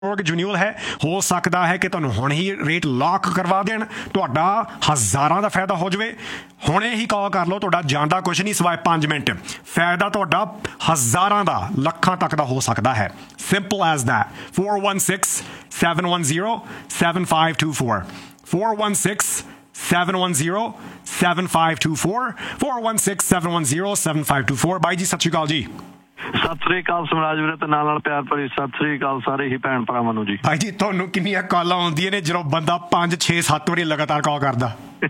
Mortgage renewal ਹੈ, ਹੋ ਸਕਦਾ ਹੈ ਕਿ ਤੁਹਾਨੂੰ ਹੁਣ ਹੀ ਰੇਟ ਲੌਕ ਕਰਵਾ ਦੇਣ, ਤੁਹਾਡਾ ਹਜ਼ਾਰਾਂ ਦਾ ਫਾਇਦਾ ਹੋ ਜਾਵੇ। ਹੁਣੇ ਹੀ ਕਾਲ ਕਰ ਲਓ, ਤੁਹਾਡਾ ਜਾਂਦਾ ਕੁਛ ਨਹੀਂ ਸਿਵਾਏ 5 ਮਿੰਟ, ਫਾਇਦਾ ਤੁਹਾਡਾ ਹਜ਼ਾਰਾਂ ਦਾ, ਲੱਖਾਂ ਤੱਕ ਦਾ ਹੋ ਸਕਦਾ ਹੈ। Simple as that. 416-710-7524 416-710-7524 416-710-7524। ਬਾਈ ਜੀ ਸਤਿ ਸ਼੍ਰੀ ਅਕਾਲ ਜੀ। ਸਤਿ ਸ੍ਰੀ ਅਕਾਲ ਸਮਰਾਜ ਵੀਰੇ, ਤੇ ਨਾਲ ਪਿਆਰ ਭਰੀ ਸਤਿ ਸ੍ਰੀ ਅਕਾਲ ਸਾਰੇ ਹੀ ਭੈਣ ਭਰਾਵਾਂ ਨੂੰ ਜੀ। ਭਾਈ ਜੀ ਤੁਹਾਨੂੰ ਕਿੰਨੀਆਂ ਕਾਲਾਂ ਆਉਂਦੀਆਂ ਨੇ ਜਦੋਂ ਬੰਦਾ 5 6 7 ਵਾਰੀ ਲਗਾਤਾਰ ਕਾਲ ਕਰਦਾ?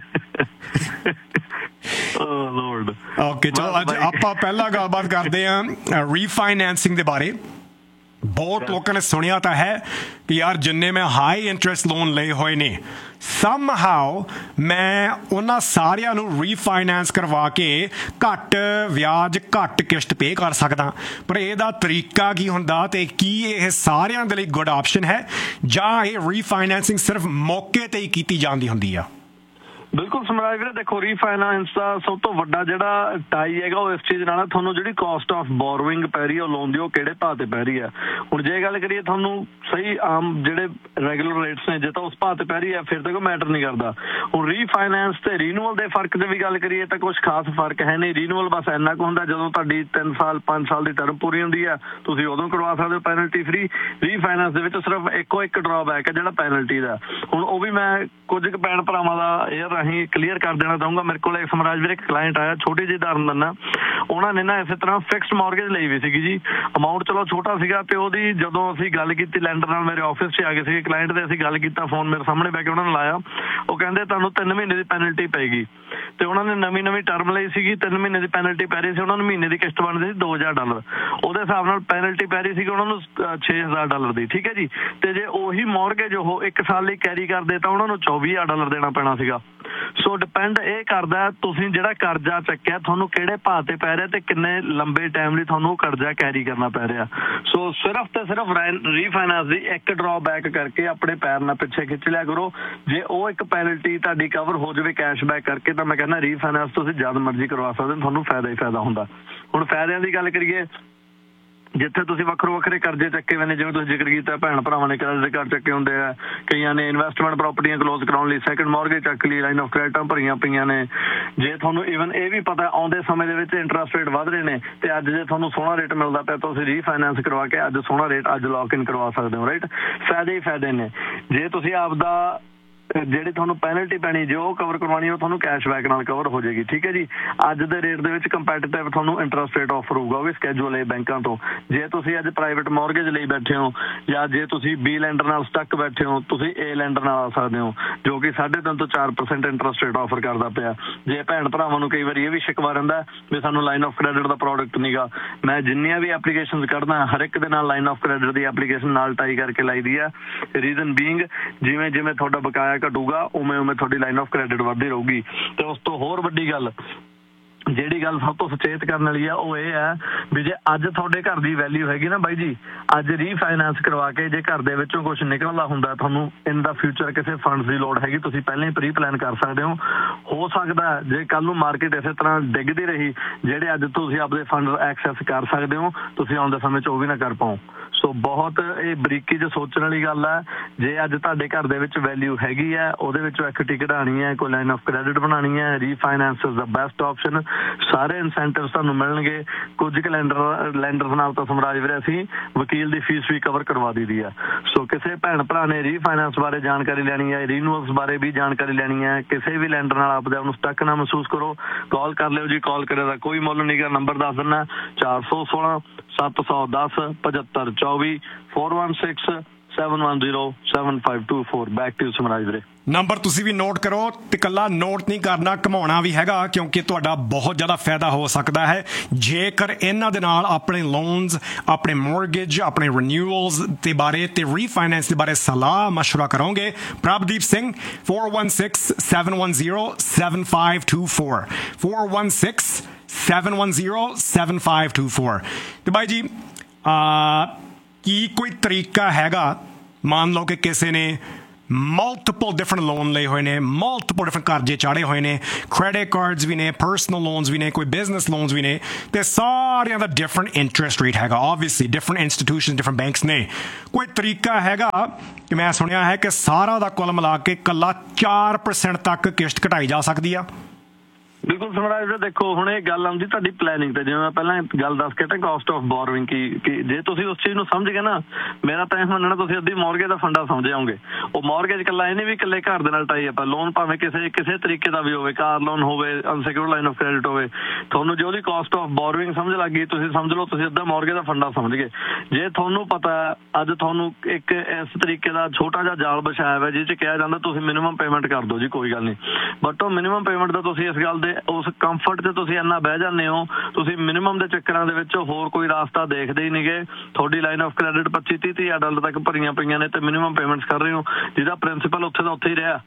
ਓਕੇ ਚਲੋ ਅੱਜ ਆਪਾਂ ਪਹਿਲਾਂ ਗੱਲਬਾਤ ਕਰਦੇ ਹਾਂ ਰੀਫਾਈਨੈਂਸਿੰਗ ਦੇ ਬਾਰੇ। ਬਹੁਤ ਲੋਕਾਂ ਨੇ ਸੁਣਿਆ ਤਾਂ ਹੈ ਕਿ ਯਾਰ ਜਿੰਨੇ ਮੈਂ ਹਾਈ ਇੰਟਰਸਟ ਲੋਨ ਲਏ ਹੋਏ ਨੇ, ਸਮਹਾਓ ਮੈਂ ਉਹਨਾਂ ਸਾਰਿਆਂ ਨੂੰ ਰੀਫਾਈਨੈਂਸ ਕਰਵਾ ਕੇ ਘੱਟ ਵਿਆਜ ਘੱਟ ਕਿਸ਼ਤ ਪੇ ਕਰ ਸਕਦਾ। ਪਰ ਇਹਦਾ ਤਰੀਕਾ ਕੀ ਹੁੰਦਾ ਤੇ ਕੀ ਇਹ ਸਾਰਿਆਂ ਦੇ ਲਈ ਗੁੱਡ ਆਪਸ਼ਨ ਹੈ, ਜਾਂ ਇਹ ਰੀਫਾਈਨੈਂਸਿੰਗ ਸਿਰਫ ਮੌਕੇ ਤੇ ਹੀ ਕੀਤੀ ਜਾਂਦੀ ਹੁੰਦੀ ਆ? ਬਿਲਕੁਲ ਸਮਰਾਜ ਵੀਰੇ, ਦੇਖੋ ਰੀਫਾਈਨਾਂਸ ਦਾ ਸਭ ਤੋਂ ਵੱਡਾ ਜਿਹੜਾ ਟਾਈ ਹੈਗਾ ਉਹ ਇਸ ਚੀਜ਼ ਨਾਲ ਤੁਹਾਨੂੰ ਜਿਹੜੀ ਕਾਸਟ ਆਫ ਬੋਰੋਇੰਗ ਪੈ ਰਹੀ ਹੈ ਉਹ ਲੋਨ ਦੀ, ਉਹ ਕਿਹੜੇ ਭਾਅ ਤੇ ਪੈ ਰਹੀ ਹੈ। ਹੁਣ ਜੇ ਗੱਲ ਕਰੀਏ ਤੁਹਾਨੂੰ ਸਹੀ ਆਮ ਜਿਹੜੇ ਰੈਗੂਲਰ ਰੇਟਸ ਨੇ, ਜੇ ਤਾਂ ਉਸ ਭਾਅ ਤੇ ਪੈ ਰਹੀ ਹੈ ਫਿਰ ਤਾਂ ਕੋਈ ਮੈਟਰ ਨਹੀਂ ਕਰਦਾ। ਹੁਣ ਰੀਫਾਈਨਾਂਸ ਤੇ ਰੀਨੂਅਲ ਦੇ ਫਰਕ ਦੀ ਵੀ ਗੱਲ ਕਰੀਏ ਤਾਂ ਕੁਝ ਖਾਸ ਫਰਕ ਹੈ ਨਹੀਂ। ਰੀਨੂਅਲ ਬਸ ਇੰਨਾ ਕੁ ਹੁੰਦਾ ਜਦੋਂ ਤੁਹਾਡੀ 3 ਸਾਲ 5 ਸਾਲ ਦੀ ਟਰਮ ਪੂਰੀ ਹੁੰਦੀ ਹੈ, ਤੁਸੀਂ ਉਦੋਂ ਕਰਵਾ ਸਕਦੇ ਹੋ ਪੈਨਲਟੀ ਫਰੀ। ਰੀਫਾਈਨਾਂਸ ਦੇ ਵਿੱਚ ਸਿਰਫ ਇੱਕੋ ਇੱਕ ਡਰਾਬੈਕ ਹੈ ਜਿਹੜਾ ਪੈਨਲਟੀ ਦਾ। ਹੁਣ ਉਹ ਵੀ ਮੈਂ ਕੁਝ ਕੁ ਭੈਣ ਭਰਾਵਾਂ ਦਾ ਇਹ ਅਸੀਂ ਕਲੀਅਰ ਕਰ ਦੇਣਾ ਚਾਹੂੰਗਾ। ਮੇਰੇ ਕੋਲ ਸਮਰਾਜ ਵੀਰੇ ਇੱਕ ਕਲਾਇੰਟ ਆਇਆ, ਛੋਟੀ ਜਿਹੀ ਉਦਾਹਰਨ ਦਿੰਦਾ। ਉਹਨਾਂ ਨੇ ਨਾ ਇਸੇ ਤਰ੍ਹਾਂ ਫਿਕਸਡ ਮੌਰਗੇਜ ਲਈ ਵੀ ਸੀਗੀ ਜੀ। ਅਮਾਊਂਟ ਚਲੋ ਛੋਟਾ ਸੀਗਾ, ਤੇ ਉਹਦੀ ਜਦੋਂ ਅਸੀਂ ਗੱਲ ਕੀਤੀ ਲੈਂਡਰ ਨਾਲ, ਮੇਰੇ ਆਫਿਸ 'ਚ ਆ ਗਏ ਸੀਗੇ ਕਲਾਇੰਟ ਦੇ, ਅਸੀਂ ਗੱਲ ਕੀਤਾ, ਫੋਨ ਮੇਰੇ ਸਾਹਮਣੇ ਬਹਿ ਕੇ ਉਹਨਾਂ ਨੇ ਲਾਇਆ। ਉਹ ਕਹਿੰਦੇ ਤੁਹਾਨੂੰ 3 ਮਹੀਨੇ ਦੀ ਪੈਨਲਟੀ ਪਏਗੀ, ਤੇ ਉਹਨਾਂ ਨੇ ਨਵੀਂ ਟਰਮ ਲਈ ਸੀਗੀ। 3 ਮਹੀਨੇ ਦੀ ਪੈਨਲਟੀ ਪੈ ਰਹੀ ਸੀ ਉਹਨਾਂ ਨੂੰ, ਮਹੀਨੇ ਦੀ ਕਿਸ਼ਤ ਬਣਦੀ ਸੀ $2000। ਉਹਦੇ ਹਿਸਾਬ ਨਾਲ ਪੈਨਲਟੀ ਪੈ ਰਹੀ ਸੀਗੀ ਉਹਨਾਂ ਨੂੰ $6000 ਦੀ, ਠੀਕ ਹੈ ਜੀ। ਤੇ ਜੇ ਉਹੀ ਮੌਰਗੇਜ ਉਹ 1 ਸਾਲ ਲਈ ਕੈਰੀ ਕਰਦੇ ਤਾਂ ਉਹਨਾਂ ਨੂੰ $24000 ਦੇਣਾ ਪੈਣਾ ਸੀਗਾ। ਸੋ ਡਿਪੈਂਡ ਇਹ ਕਰਦਾ ਤੁਸੀਂ ਜਿਹੜਾ ਕਰਜ਼ਾ ਚੱਕਿਆ ਤੁਹਾਨੂੰ ਕਿਹੜੇ ਭਾਅ ਤੇ ਪੈ ਰਿਹਾ ਤੇ ਕਿੰਨੇ ਲੰਬੇ ਟਾਈਮ ਲਈ ਤੁਹਾਨੂੰ ਕਰਜ਼ਾ ਕੈਰੀ ਕਰਨਾ ਪੈ ਰਿਹਾ। ਸੋ ਸਿਰਫ ਤੇ ਸਿਰਫ ਰੀਫਾਈਨਾਂਸ ਦੀ ਇੱਕ ਡਰਾਬੈਕ ਕਰਕੇ ਆਪਣੇ ਪੈਰ ਨਾਲ ਪਿੱਛੇ ਖਿੱਚ ਲਿਆ ਕਰੋ। ਜੇ ਉਹ ਇੱਕ ਪੈਨਲਟੀ ਤੁਹਾਡੀ ਕਵਰ ਹੋ ਜਾਵੇ ਕੈਸ਼ਬੈਕ ਕਰਕੇ, ਤਾਂ ਮੈਂ ਕਹਿੰਦਾ ਰੀਫਾਈਨਾਂਸ ਤੁਸੀਂ ਜਦ ਮਰਜ਼ੀ ਕਰਵਾ ਸਕਦੇ ਹੋ, ਤੁਹਾਨੂੰ ਫਾਇਦਾ ਹੀ ਫਾਇਦਾ ਹੁੰਦਾ। ਹੁਣ ਫਾਇਦਿਆਂ ਦੀ ਗੱਲ ਕਰੀਏ, ਜਿੱਥੇ ਤੁਸੀਂ ਵੱਖਰੇ ਵੱਖਰੇ ਕਰਜ਼ੇ ਚੱਕੇ ਹੋਏ ਨੇ, ਜਿਵੇਂ ਤੁਸੀਂ ਜ਼ਿਕਰ ਕੀਤਾ ਭੈਣ ਭਰਾਵਾਂ ਨੇ ਕਰਜ਼ੇ ਘਰ ਚੱਕੇ ਹੁੰਦੇ ਆ, ਕਈਆਂ ਨੇ ਇਨਵੈਸਟਮੈਂਟ ਪ੍ਰਾਪਰਟੀਆਂ ਕਲੋਜ਼ ਕਰਾਉਣ ਲਈ ਸੈਕਿੰਡ ਮੌਰਗੇਜ ਚੱਕ ਲਈ, ਲਾਈਨ ਆਫ ਕ੍ਰੈਡਿਟਾਂ ਭਰੀਆਂ ਪਈਆਂ ਨੇ। ਜੇ ਤੁਹਾਨੂੰ ਈਵਨ ਇਹ ਵੀ ਪਤਾ ਆਉਂਦੇ ਸਮੇਂ ਦੇ ਵਿੱਚ ਇੰਟਰਸਟ ਰੇਟ ਵੱਧ ਰਹੇ ਨੇ, ਤੇ ਅੱਜ ਜੇ ਤੁਹਾਨੂੰ ਸੋਹਣਾ ਰੇਟ ਮਿਲਦਾ ਪਿਆ, ਤੁਸੀਂ ਰੀਫਾਈਨਾਂਸ ਕਰਵਾ ਕੇ ਅੱਜ ਸੋਹਣਾ ਰੇਟ ਅੱਜ ਲੌਕ ਇਨ ਕਰਵਾ ਸਕਦੇ ਹੋ, ਰਾਈਟ। ਫਾਇਦੇ ਹੀ ਫਾਇਦੇ ਨੇ। ਜੇ ਤੁਸੀਂ ਆਪਦਾ ਜਿਹੜੀ ਤੁਹਾਨੂੰ ਪੈਨਲਟੀ ਪੈਣੀ ਜੇ ਉਹ ਕਵਰ ਕਰਵਾਉਣੀ, ਉਹ ਤੁਹਾਨੂੰ ਕੈਸ਼ਬੈਕ ਨਾਲ ਕਵਰ ਹੋ ਜਾਏਗੀ, ਠੀਕ ਹੈ ਜੀ। ਅੱਜ ਦੇ ਰੇਟ ਦੇ ਵਿੱਚ ਕੰਪੈਟੀਟਿਵ ਤੁਹਾਨੂੰ ਇੰਟਰਸਟ ਰੇਟ ਆਫਰ ਹੋਊਗਾ, ਉਹ ਵੀ ਸਕੈਜੂਅਲ ਏ ਬੈਂਕਾਂ ਤੋਂ। ਜੇ ਤੁਸੀਂ ਅੱਜ ਪ੍ਰਾਈਵੇਟ ਮੌਰਗੇਜ ਲਈ ਬੈਠੇ ਹੋ, ਜਾਂ ਜੇ ਤੁਸੀਂ ਬੀ ਲੈਂਡਰ ਨਾਲ ਸਟੱਕ ਬੈਠੇ ਹੋ, ਤੁਸੀਂ ਏ ਲੈਂਡਰ ਨਾਲ ਆ ਸਕਦੇ ਹੋ, ਜੋ ਕਿ 3.5 ਤੋਂ 4% ਇੰਟਰਸਟ ਰੇਟ ਆਫਰ ਕਰਦਾ ਪਿਆ। ਜੇ ਭੈਣ ਭਰਾਵਾਂ ਨੂੰ ਕਈ ਵਾਰੀ ਇਹ ਵੀ ਸ਼ਿਕਵਾ ਰਹਿੰਦਾ ਵੀ ਸਾਨੂੰ line of credit the product ਨੀਗਾ, ਮੈਂ ਜਿੰਨੀਆਂ ਵੀ ਐਪਲੀਕੇਸ਼ਨ ਕੱਢਦਾ ਹਰ ਇੱਕ ਦੇ ਨਾਲ line of credit the application ਨਾਲ ਟਾਈ ਕਰਕੇ ਲਾਈ ਦੀ ਆ। ਰੀਜ਼ਨ ਬੀਇੰਗ ਜਿਵੇਂ ਜਿਵੇਂ ਤੁਹਾਡਾ ਬਕਾਇਆ ਘਟੂਗਾ ਉਵੇਂ ਉਵੇਂ ਤੁਹਾਡੀ ਲਾਈਨ ਆਫ ਕ੍ਰੈਡਿਟ ਵੱਧਦੀ ਰਹੂਗੀ। ਤੇ ਉਸ ਤੋਂ ਹੋਰ ਵੱਡੀ ਗੱਲ, ਜਿਹੜੀ ਗੱਲ ਸਭ ਤੋਂ ਸੁਚੇਤ ਕਰਨ ਵਾਲੀ ਆ, ਉਹ ਇਹ ਹੈ ਵੀ ਜੇ ਅੱਜ ਤੁਹਾਡੇ ਘਰ ਦੀ ਵੈਲਿਊ ਹੈਗੀ ਨਾ ਬਾਈ ਜੀ, ਅੱਜ ਰੀਫਾਈਨਾਂਸ ਕਰਵਾ ਕੇ ਜੇ ਘਰ ਦੇ ਵਿੱਚੋਂ ਕੁਝ ਨਿਕਲਦਾ ਹੁੰਦਾ, ਤੁਹਾਨੂੰ ਇਨ ਦਾ ਫਿਊਚਰ ਕਿਸੇ ਫੰਡਸ ਦੀ ਲੋੜ ਹੈਗੀ, ਤੁਸੀਂ ਪਹਿਲਾਂ ਹੀ ਪ੍ਰੀ ਪਲਾਨ ਕਰ ਸਕਦੇ ਹੋ। ਹੋ ਸਕਦਾ ਜੇ ਕੱਲ ਨੂੰ ਮਾਰਕੀਟ ਇਸੇ ਤਰ੍ਹਾਂ ਡਿੱਗਦੀ ਰਹੀ, ਜਿਹੜੇ ਅੱਜ ਤੁਸੀਂ ਆਪਦੇ ਫੰਡ ਐਕਸੈਸ ਕਰ ਸਕਦੇ ਹੋ, ਤੁਸੀਂ ਆਉਂਦੇ ਸਮੇਂ 'ਚ ਉਹ ਵੀ ਨਾ ਕਰ ਪਾਓ। ਸੋ ਬਹੁਤ ਇਹ ਬਰੀਕੀ 'ਚ ਸੋਚਣ ਵਾਲੀ ਗੱਲ ਹੈ। ਜੇ ਅੱਜ ਤੁਹਾਡੇ ਘਰ ਦੇ ਵਿੱਚ ਵੈਲਿਊ ਹੈਗੀ ਹੈ, ਉਹਦੇ ਵਿੱਚੋਂ ਇਕੁਇਟੀ ਕਢਾਉਣੀ ਹੈ, ਕੋਈ ਲਾਈਨ ਆਫ ਕ੍ਰੈਡਿਟ ਬਣਾਉਣੀ ਹੈ, refinance is the best option. ਸਾਰੇ ਇਨਸੈਂਟਿਵਸ ਤੁਹਾਨੂੰ ਮਿਲਣਗੇ। ਕੁਝ ਕੁ ਲੈਂਡਰਸ ਨਾਲ ਤਾਂ ਸਮਰਾਜ ਵੀਰੇ ਅਸੀਂ ਵਕੀਲ ਦੀ ਫੀਸ ਵੀ ਕਵਰ ਕਰਵਾ ਦਿੱਤੀ ਹੈ। ਸੋ ਕਿਸੇ ਭੈਣ ਭਰਾ ਨੇ ਰੀਫਾਈਨਾਂਸ ਬਾਰੇ ਜਾਣਕਾਰੀ ਲੈਣੀ ਹੈ, ਰੀਨੂਅਲਸ ਬਾਰੇ ਵੀ ਜਾਣਕਾਰੀ ਲੈਣੀ ਹੈ, ਕਿਸੇ ਵੀ ਲੈਂਡਰ ਨਾਲ ਆਪਦੇ ਆਪ ਨੂੰ ਸਟੱਕ ਨਾ ਮਹਿਸੂਸ ਕਰੋ, ਕਾਲ ਕਰ ਲਿਓ ਜੀ। ਕਾਲ ਕਰੇ ਦਾ ਕੋਈ ਮੁੱਲ ਨਹੀਂ ਗਾ। ਨੰਬਰ ਦੱਸ ਦਿੰਦਾ 416-710-7524 416-710-7524। ਬੈਕ ਟੂ ਸਮਰਾਜ ਵੀਰੇ। ਨੰਬਰ ਤੁਸੀਂ ਵੀ ਨੋਟ ਕਰੋ, ਤੇ ਇਕੱਲਾ ਨੋਟ ਨਹੀਂ ਕਰਨਾ, ਘੁਮਾਉਣਾ ਵੀ ਹੈਗਾ, ਕਿਉਂਕਿ ਤੁਹਾਡਾ ਬਹੁਤ ਜ਼ਿਆਦਾ ਫਾਇਦਾ ਹੋ ਸਕਦਾ ਹੈ ਜੇਕਰ ਇਹਨਾਂ ਦੇ ਨਾਲ ਆਪਣੇ ਲੋਨਸ, ਆਪਣੇ ਮੌਰਗੇਜ, ਆਪਣੇ ਰੀਨਿਊਅਲਸ ਦੇ ਬਾਰੇ ਤੇ ਰੀਫਾਈਨੈਂਸ ਦੇ ਬਾਰੇ ਸਲਾਹ ਮਸ਼ਵਰਾ ਕਰੋਗੇ। ਪ੍ਰਭਦੀਪ ਸਿੰਘ 416-710-7524 416-710-7524। ਤੇ ਬਾਈ ਜੀ ਕੀ ਕੋਈ ਤਰੀਕਾ ਹੈਗਾ, ਮੰਨ ਲਓ ਕਿ ਕਿਸੇ ਨੇ ਮਲਟੀਪਲ ਡਿਫਰੈਂਟ ਲੋਨ ਲਏ ਹੋਏ ਨੇ, ਮਲਟੀਪਲ ਡਿਫਰੈਂਟ ਕਰਜ਼ੇ ਚਾੜੇ ਹੋਏ ਨੇ, ਕ੍ਰੈਡਿਟ ਕਾਰਡਸ ਵੀ ਨੇ, ਪਰਸਨਲ ਲੋਨਸ ਵੀ ਨੇ, ਕੋਈ ਬਿਜ਼ਨਸ ਲੋਨਸ ਵੀ ਨੇ, ਤੇ ਸਾਰਿਆਂ ਦਾ ਡਿਫਰੈਂਟ ਇੰਟਰਸਟ ਰੇਟ ਹੈਗਾ। Obviously different institution, different banks ਨੇ। ਕੋਈ ਤਰੀਕਾ ਹੈਗਾ ਕਿ ਮੈਂ ਸੁਣਿਆ ਹੈ ਕਿ ਸਾਰਾ ਦਾ ਕੁੱਲ ਮਿਲਾ ਕੇ ਇਕੱਲਾ 4% ਤੱਕ ਕਿਸ਼ਤ ਘਟਾਈ ਜਾ ਸਕਦੀ ਆ? ਬਿਲਕੁਲ ਸਮਰਾਜ ਵੀਰੇ, ਦੇਖੋ ਹੁਣ ਇਹ ਗੱਲ ਆਉਂਦੀ ਤੁਹਾਡੀ ਪਲੈਨਿੰਗ ਤੇ। ਜਿਵੇਂ ਮੈਂ ਪਹਿਲਾਂ ਗੱਲ ਦੱਸ ਕੇ ਕਾਸਟ ਆਫ ਬੋਰੋਇੰਗ ਕਿ ਜੇ ਤੁਸੀਂ ਉਸ ਚੀਜ਼ ਨੂੰ ਸਮਝ ਗਏ ਨਾ, ਮੇਰਾ ਤਾਂ ਇਹ ਮੰਨਣਾ ਤੁਸੀਂ ਅੱਧੀ ਮੌਰਗੇਜ ਦਾ ਫੰਡਾ ਸਮਝ ਜਾਓਗੇ। ਉਹ ਮੌਰਗੇਜ ਇਕੱਲਾ ਇਹ ਨਹੀਂ ਵੀ ਇਕੱਲੇ ਘਰ ਦੇ ਨਾਲ ਟਾਈ ਅਪ, ਲੋਨ ਭਾਵੇਂ ਕਿਸੇ ਤਰੀਕੇ ਦਾ ਵੀ ਹੋਵੇ, ਕਾਰ ਲੋਨ ਹੋਵੇ, ਅਨਸਿਕਿਉਰਡ ਲਾਈਨ ਆਫ ਕ੍ਰੈਡਿਟ ਹੋਵੇ, ਤੁਹਾਨੂੰ ਜੋ ਉਹਦੀ ਕਾਸਟ ਆਫ ਬੋਰੋਇੰਗ ਸਮਝ ਲੱਗ ਗਈ, ਤੁਸੀਂ ਸਮਝ ਲਓ ਤੁਸੀਂ ਅੱਧਾ ਮੌਰਗੇਜ ਦਾ ਫੰਡਾ ਸਮਝ ਗਏ। ਜੇ ਤੁਹਾਨੂੰ ਪਤਾ ਅੱਜ ਤੁਹਾਨੂੰ ਇੱਕ ਇਸ ਤਰੀਕੇ ਦਾ ਛੋਟਾ ਜਿਹਾ ਜਾਲ ਵਿਛਾਇਆ ਹੋਇਆ ਜਿਹ 'ਚ ਕਿਹਾ ਜਾਂਦਾ ਤੁਸੀਂ ਮਿਨੀਮਮ ਪੇਮੈਂਟ ਕਰ ਦਿਓ ਜੀ, ਕੋਈ ਗੱਲ ਨਹੀਂ, ਬਟ ਉਹ ਮਿਨੀਮਮ ਪੇਮੈਂਟ ਦਾ ਤੁਸੀਂ ਇਸ ਗੱਲ ਦੇ ਉਸ ਕੰਫਰਟ 'ਚ ਤੁਸੀਂ ਇੰਨਾ ਬਹਿ ਜਾਂਦੇ ਹੋ, ਤੁਸੀਂ ਮਿਨੀਮਮ ਦੇ ਚੱਕਰਾਂ ਦੇ ਵਿੱਚ ਹੋਰ ਕੋਈ ਰਾਸਤਾ ਦੇਖਦੇ ਹੀ ਨਹੀਂ ਗੇ। ਤੁਹਾਡੀ ਲਾਈਨ ਆਫ ਕ੍ਰੈਡਿਟ 25-30 ਡਾਲਰ ਤੱਕ ਭਰੀਆਂ ਪਈਆਂ ਨੇ ਤੇ ਮਿਨੀਮਮ ਪੇਮੈਂਟਸ ਕਰ ਰਹੇ ਹੋ, ਜਿਹਦਾ ਪ੍ਰਿੰਸੀਪਲ ਉੱਥੇ ਦਾ ਉੱਥੇ ਹੀ ਰਿਹਾ।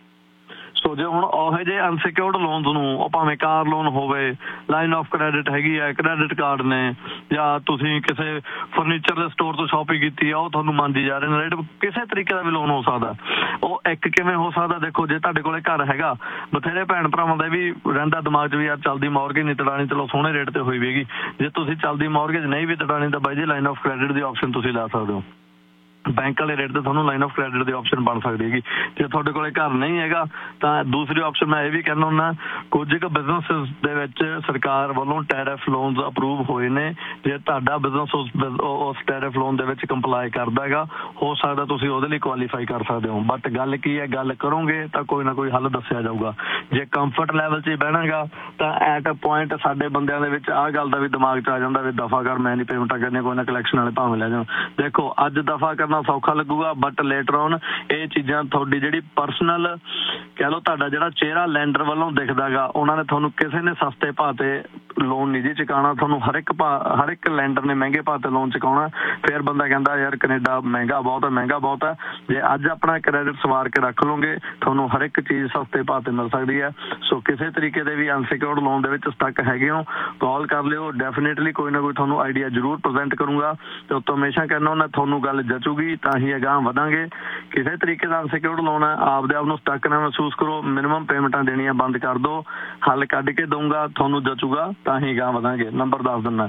ਸੋ ਜੇ ਹੁਣ ਉਹੋ ਜਿਹੇ ਅਨਸਿਕਿਉਰਡ ਲੋਨਸ ਨੂੰ, ਉਹ ਭਾਵੇਂ ਕਾਰ ਲੋਨ ਹੋਵੇ, ਲਾਈਨ ਆਫ ਕ੍ਰੈਡਿਟ ਹੈਗੀ ਹੈ, ਕ੍ਰੈਡਿਟ ਕਾਰਡ ਨੇ, ਜਾਂ ਤੁਸੀਂ ਕਿਸੇ ਫਰਨੀਚਰ ਦੇ ਸਟੋਰ ਤੋਂ ਸ਼ਾਪਿੰਗ ਕੀਤੀ ਆ, ਉਹ ਤੁਹਾਨੂੰ ਮੰਨਦੀ ਜਾ ਰਹੇ ਨੇ ਰੇਟ, ਕਿਸੇ ਤਰੀਕੇ ਦਾ ਵੀ ਲੋਨ ਹੋ ਸਕਦਾ। ਉਹ ਇੱਕ ਕਿਵੇਂ ਹੋ ਸਕਦਾ? ਦੇਖੋ ਜੇ ਤੁਹਾਡੇ ਕੋਲੇ ਘਰ ਹੈਗਾ, ਬਥੇਰੇ ਭੈਣ ਭਰਾਵਾਂ ਦਾ ਵੀ ਰਹਿੰਦਾ ਦਿਮਾਗ 'ਚ ਵੀ ਯਾਰ ਚੱਲਦੀ ਮੌਰਗੇਜ ਨਹੀਂ ਤੜਾਣੀ, ਚਲੋ ਸੋਹਣੇ ਰੇਟ ਤੇ ਹੋਈ ਵੀਗੀ। ਜੇ ਤੁਸੀਂ ਚੱਲਦੀ ਮੌਰਗੇਜ ਨਹੀਂ ਵੀ ਤੜਾਣੀ ਤਾਂ ਬਾਈ ਜੀ line of credit the option ਤੁਸੀਂ ਲੈ ਸਕਦੇ ਹੋ। ਬੈਂਕ ਵਾਲੇ ਰੇਟ ਤੇ ਤੁਹਾਨੂੰ line of credit the option ਬਣ ਸਕਦੀ ਹੈਗੀ। ਜੇ ਤੁਹਾਡੇ ਕੋਲੇ ਘਰ ਨਹੀਂ ਹੈਗਾ ਤਾਂ ਦੂਸਰੀ ਆਪਸ਼ਨ ਮੈਂ ਇਹ ਵੀ ਕਹਿੰਦਾ ਹੁੰਦਾ, ਕੁਝ ਕੁ ਬਿਜ਼ਨਸਿਸ ਦੇ ਵਿੱਚ ਸਰਕਾਰ ਵੱਲੋਂ ਟੈਰਿਫ ਲੋਨਸ ਅਪਰੂਵ ਹੋਏ ਨੇ। ਜੇ ਤੁਹਾਡਾ ਬਿਜ਼ਨਸ ਉਸ ਟੈਰਿਫ ਲੋਨ ਦੇ ਵਿੱਚ ਕੰਪਲਾਈ ਕਰਦਾ ਹੈਗਾ, ਹੋ ਸਕਦਾ ਤੁਸੀਂ ਉਹਦੇ ਲਈ ਕੁਆਲੀਫਾਈ ਕਰ ਸਕਦੇ ਹੋ। ਬਟ ਗੱਲ ਕੀ ਹੈ, ਗੱਲ ਕਰੋਗੇ ਤਾਂ ਕੋਈ ਨਾ ਕੋਈ ਹੱਲ ਦੱਸਿਆ ਜਾਊਗਾ। ਜੇ ਕੰਫਰਟ ਲੈਵਲ 'ਚ ਹੀ ਬਹਿਣਾਗਾ ਤਾਂ ਐਟ ਅ ਪੁਆਇੰਟ ਸਾਡੇ ਬੰਦਿਆਂ ਦੇ ਵਿੱਚ ਆਹ ਗੱਲ ਦਾ ਵੀ ਦਿਮਾਗ 'ਚ ਆ ਜਾਂਦਾ ਵੀ ਦਫਾ ਕਰ, ਮੈਂ ਨਹੀਂ ਪੇਮੈਂਟਾਂ ਕਰਨੀਆਂ, ਕੋਈ ਨਾ ਕਲੈਕਸ਼ਨ ਵਾਲੇ ਭਾਵੇਂ ਲੈ ਜਾਣ। ਦੇਖੋ ਅੱਜ ਦਫਾ ਕਰਨਾ ਸੌਖਾ ਲੱਗੂਗਾ, ਬਟ ਲੇਟਰ ਔਨ ਇਹ ਚੀਜ਼ਾਂ ਤੁਹਾਡੀ ਜਿਹੜੀ ਪਰਸਨਲ ਕਹਿ ਲਓ, ਤੁਹਾਡਾ ਜਿਹੜਾ ਚਿਹਰਾ ਲੈਂਡਰ ਵੱਲੋਂ ਦਿਖਦਾ ਗਾ, ਉਹਨਾਂ ਨੇ ਤੁਹਾਨੂੰ ਕਿਸੇ ਨੇ ਸਸਤੇ ਭਾਅ ਤੇ ਲੋਨ ਨਹੀਂ ਜੀ ਚੁਕਾਉਣਾ, ਤੁਹਾਨੂੰ ਹਰ ਇੱਕ ਲੈਂਡਰ ਨੇ ਮਹਿੰਗੇ ਭਾਅ ਤੇ ਲੋਨ ਚੁਕਾਉਣਾ। ਫਿਰ ਬੰਦਾ ਕਹਿੰਦਾ ਯਾਰ ਕੈਨੇਡਾ ਮਹਿੰਗਾ ਬਹੁਤ ਹੈ, ਮਹਿੰਗਾ ਬਹੁਤ ਹੈ। ਜੇ ਅੱਜ ਆਪਣਾ ਕ੍ਰੈਡਿਟ ਸਵਾਰ ਕੇ ਰੱਖ ਲਓਗੇ, ਤੁਹਾਨੂੰ ਹਰ ਇੱਕ ਚੀਜ਼ ਸਸਤੇ ਭਾਅ ਤੇ ਮਿਲ ਸਕਦੀ ਹੈ। ਸੋ ਕਿਸੇ ਤਰੀਕੇ ਦੇ ਵੀ ਅਨਸਿਕਿਉਰਡ ਲੋਨ ਦੇ ਵਿੱਚ ਸਟਕ ਹੈਗੇ ਹੋ, ਕਾਲ ਕਰ ਲਿਓ, ਡੈਫੀਨੇਟਲੀ ਕੋਈ ਨਾ ਕੋਈ ਤੁਹਾਨੂੰ ਆਈਡੀਆ ਜ਼ਰੂਰ ਪ੍ਰੈਜ਼ੈਂਟ ਕਰੂੰਗਾ। ਤੇ ਉੱਤੋਂ ਹਮੇਸ਼ਾ ਕਹਿੰਦਾ ਹੁੰਦਾ ਤੁਹਾਨੂੰ ਗੱਲ ਜਚੂਗੀ ਤਾਂ ਹੀ ਅਗਾਂਹ ਵਧਾਂਗੇ। ਕਿਸੇ ਤਰੀਕੇ ਦਾ ਅਨਸਿਕਿਉਰਡ ਲੋਨ ਹੈ, ਆਪਦੇ ਆਪ ਨੂੰ ਸਟਕ ਨਾ ਮਹਿਸੂਸ ਕਰੋ, ਮਿਨੀਮਮ ਪੇਮੈਂਟਾਂ ਦੇਣੀਆਂ ਬੰਦ ਕਰ ਦਿਓ, ਹੱਲ ਕੱਢ ਕੇ ਦਊਂਗਾ, ਤੁਹਾਨੂੰ ਜਚੂਗਾ ਤਾਂ ਹੀ ਅਗਾਂਹ ਵਧਾਂਗੇ। ਨੰਬਰ ਦੱਸ ਦਿੰਦਾ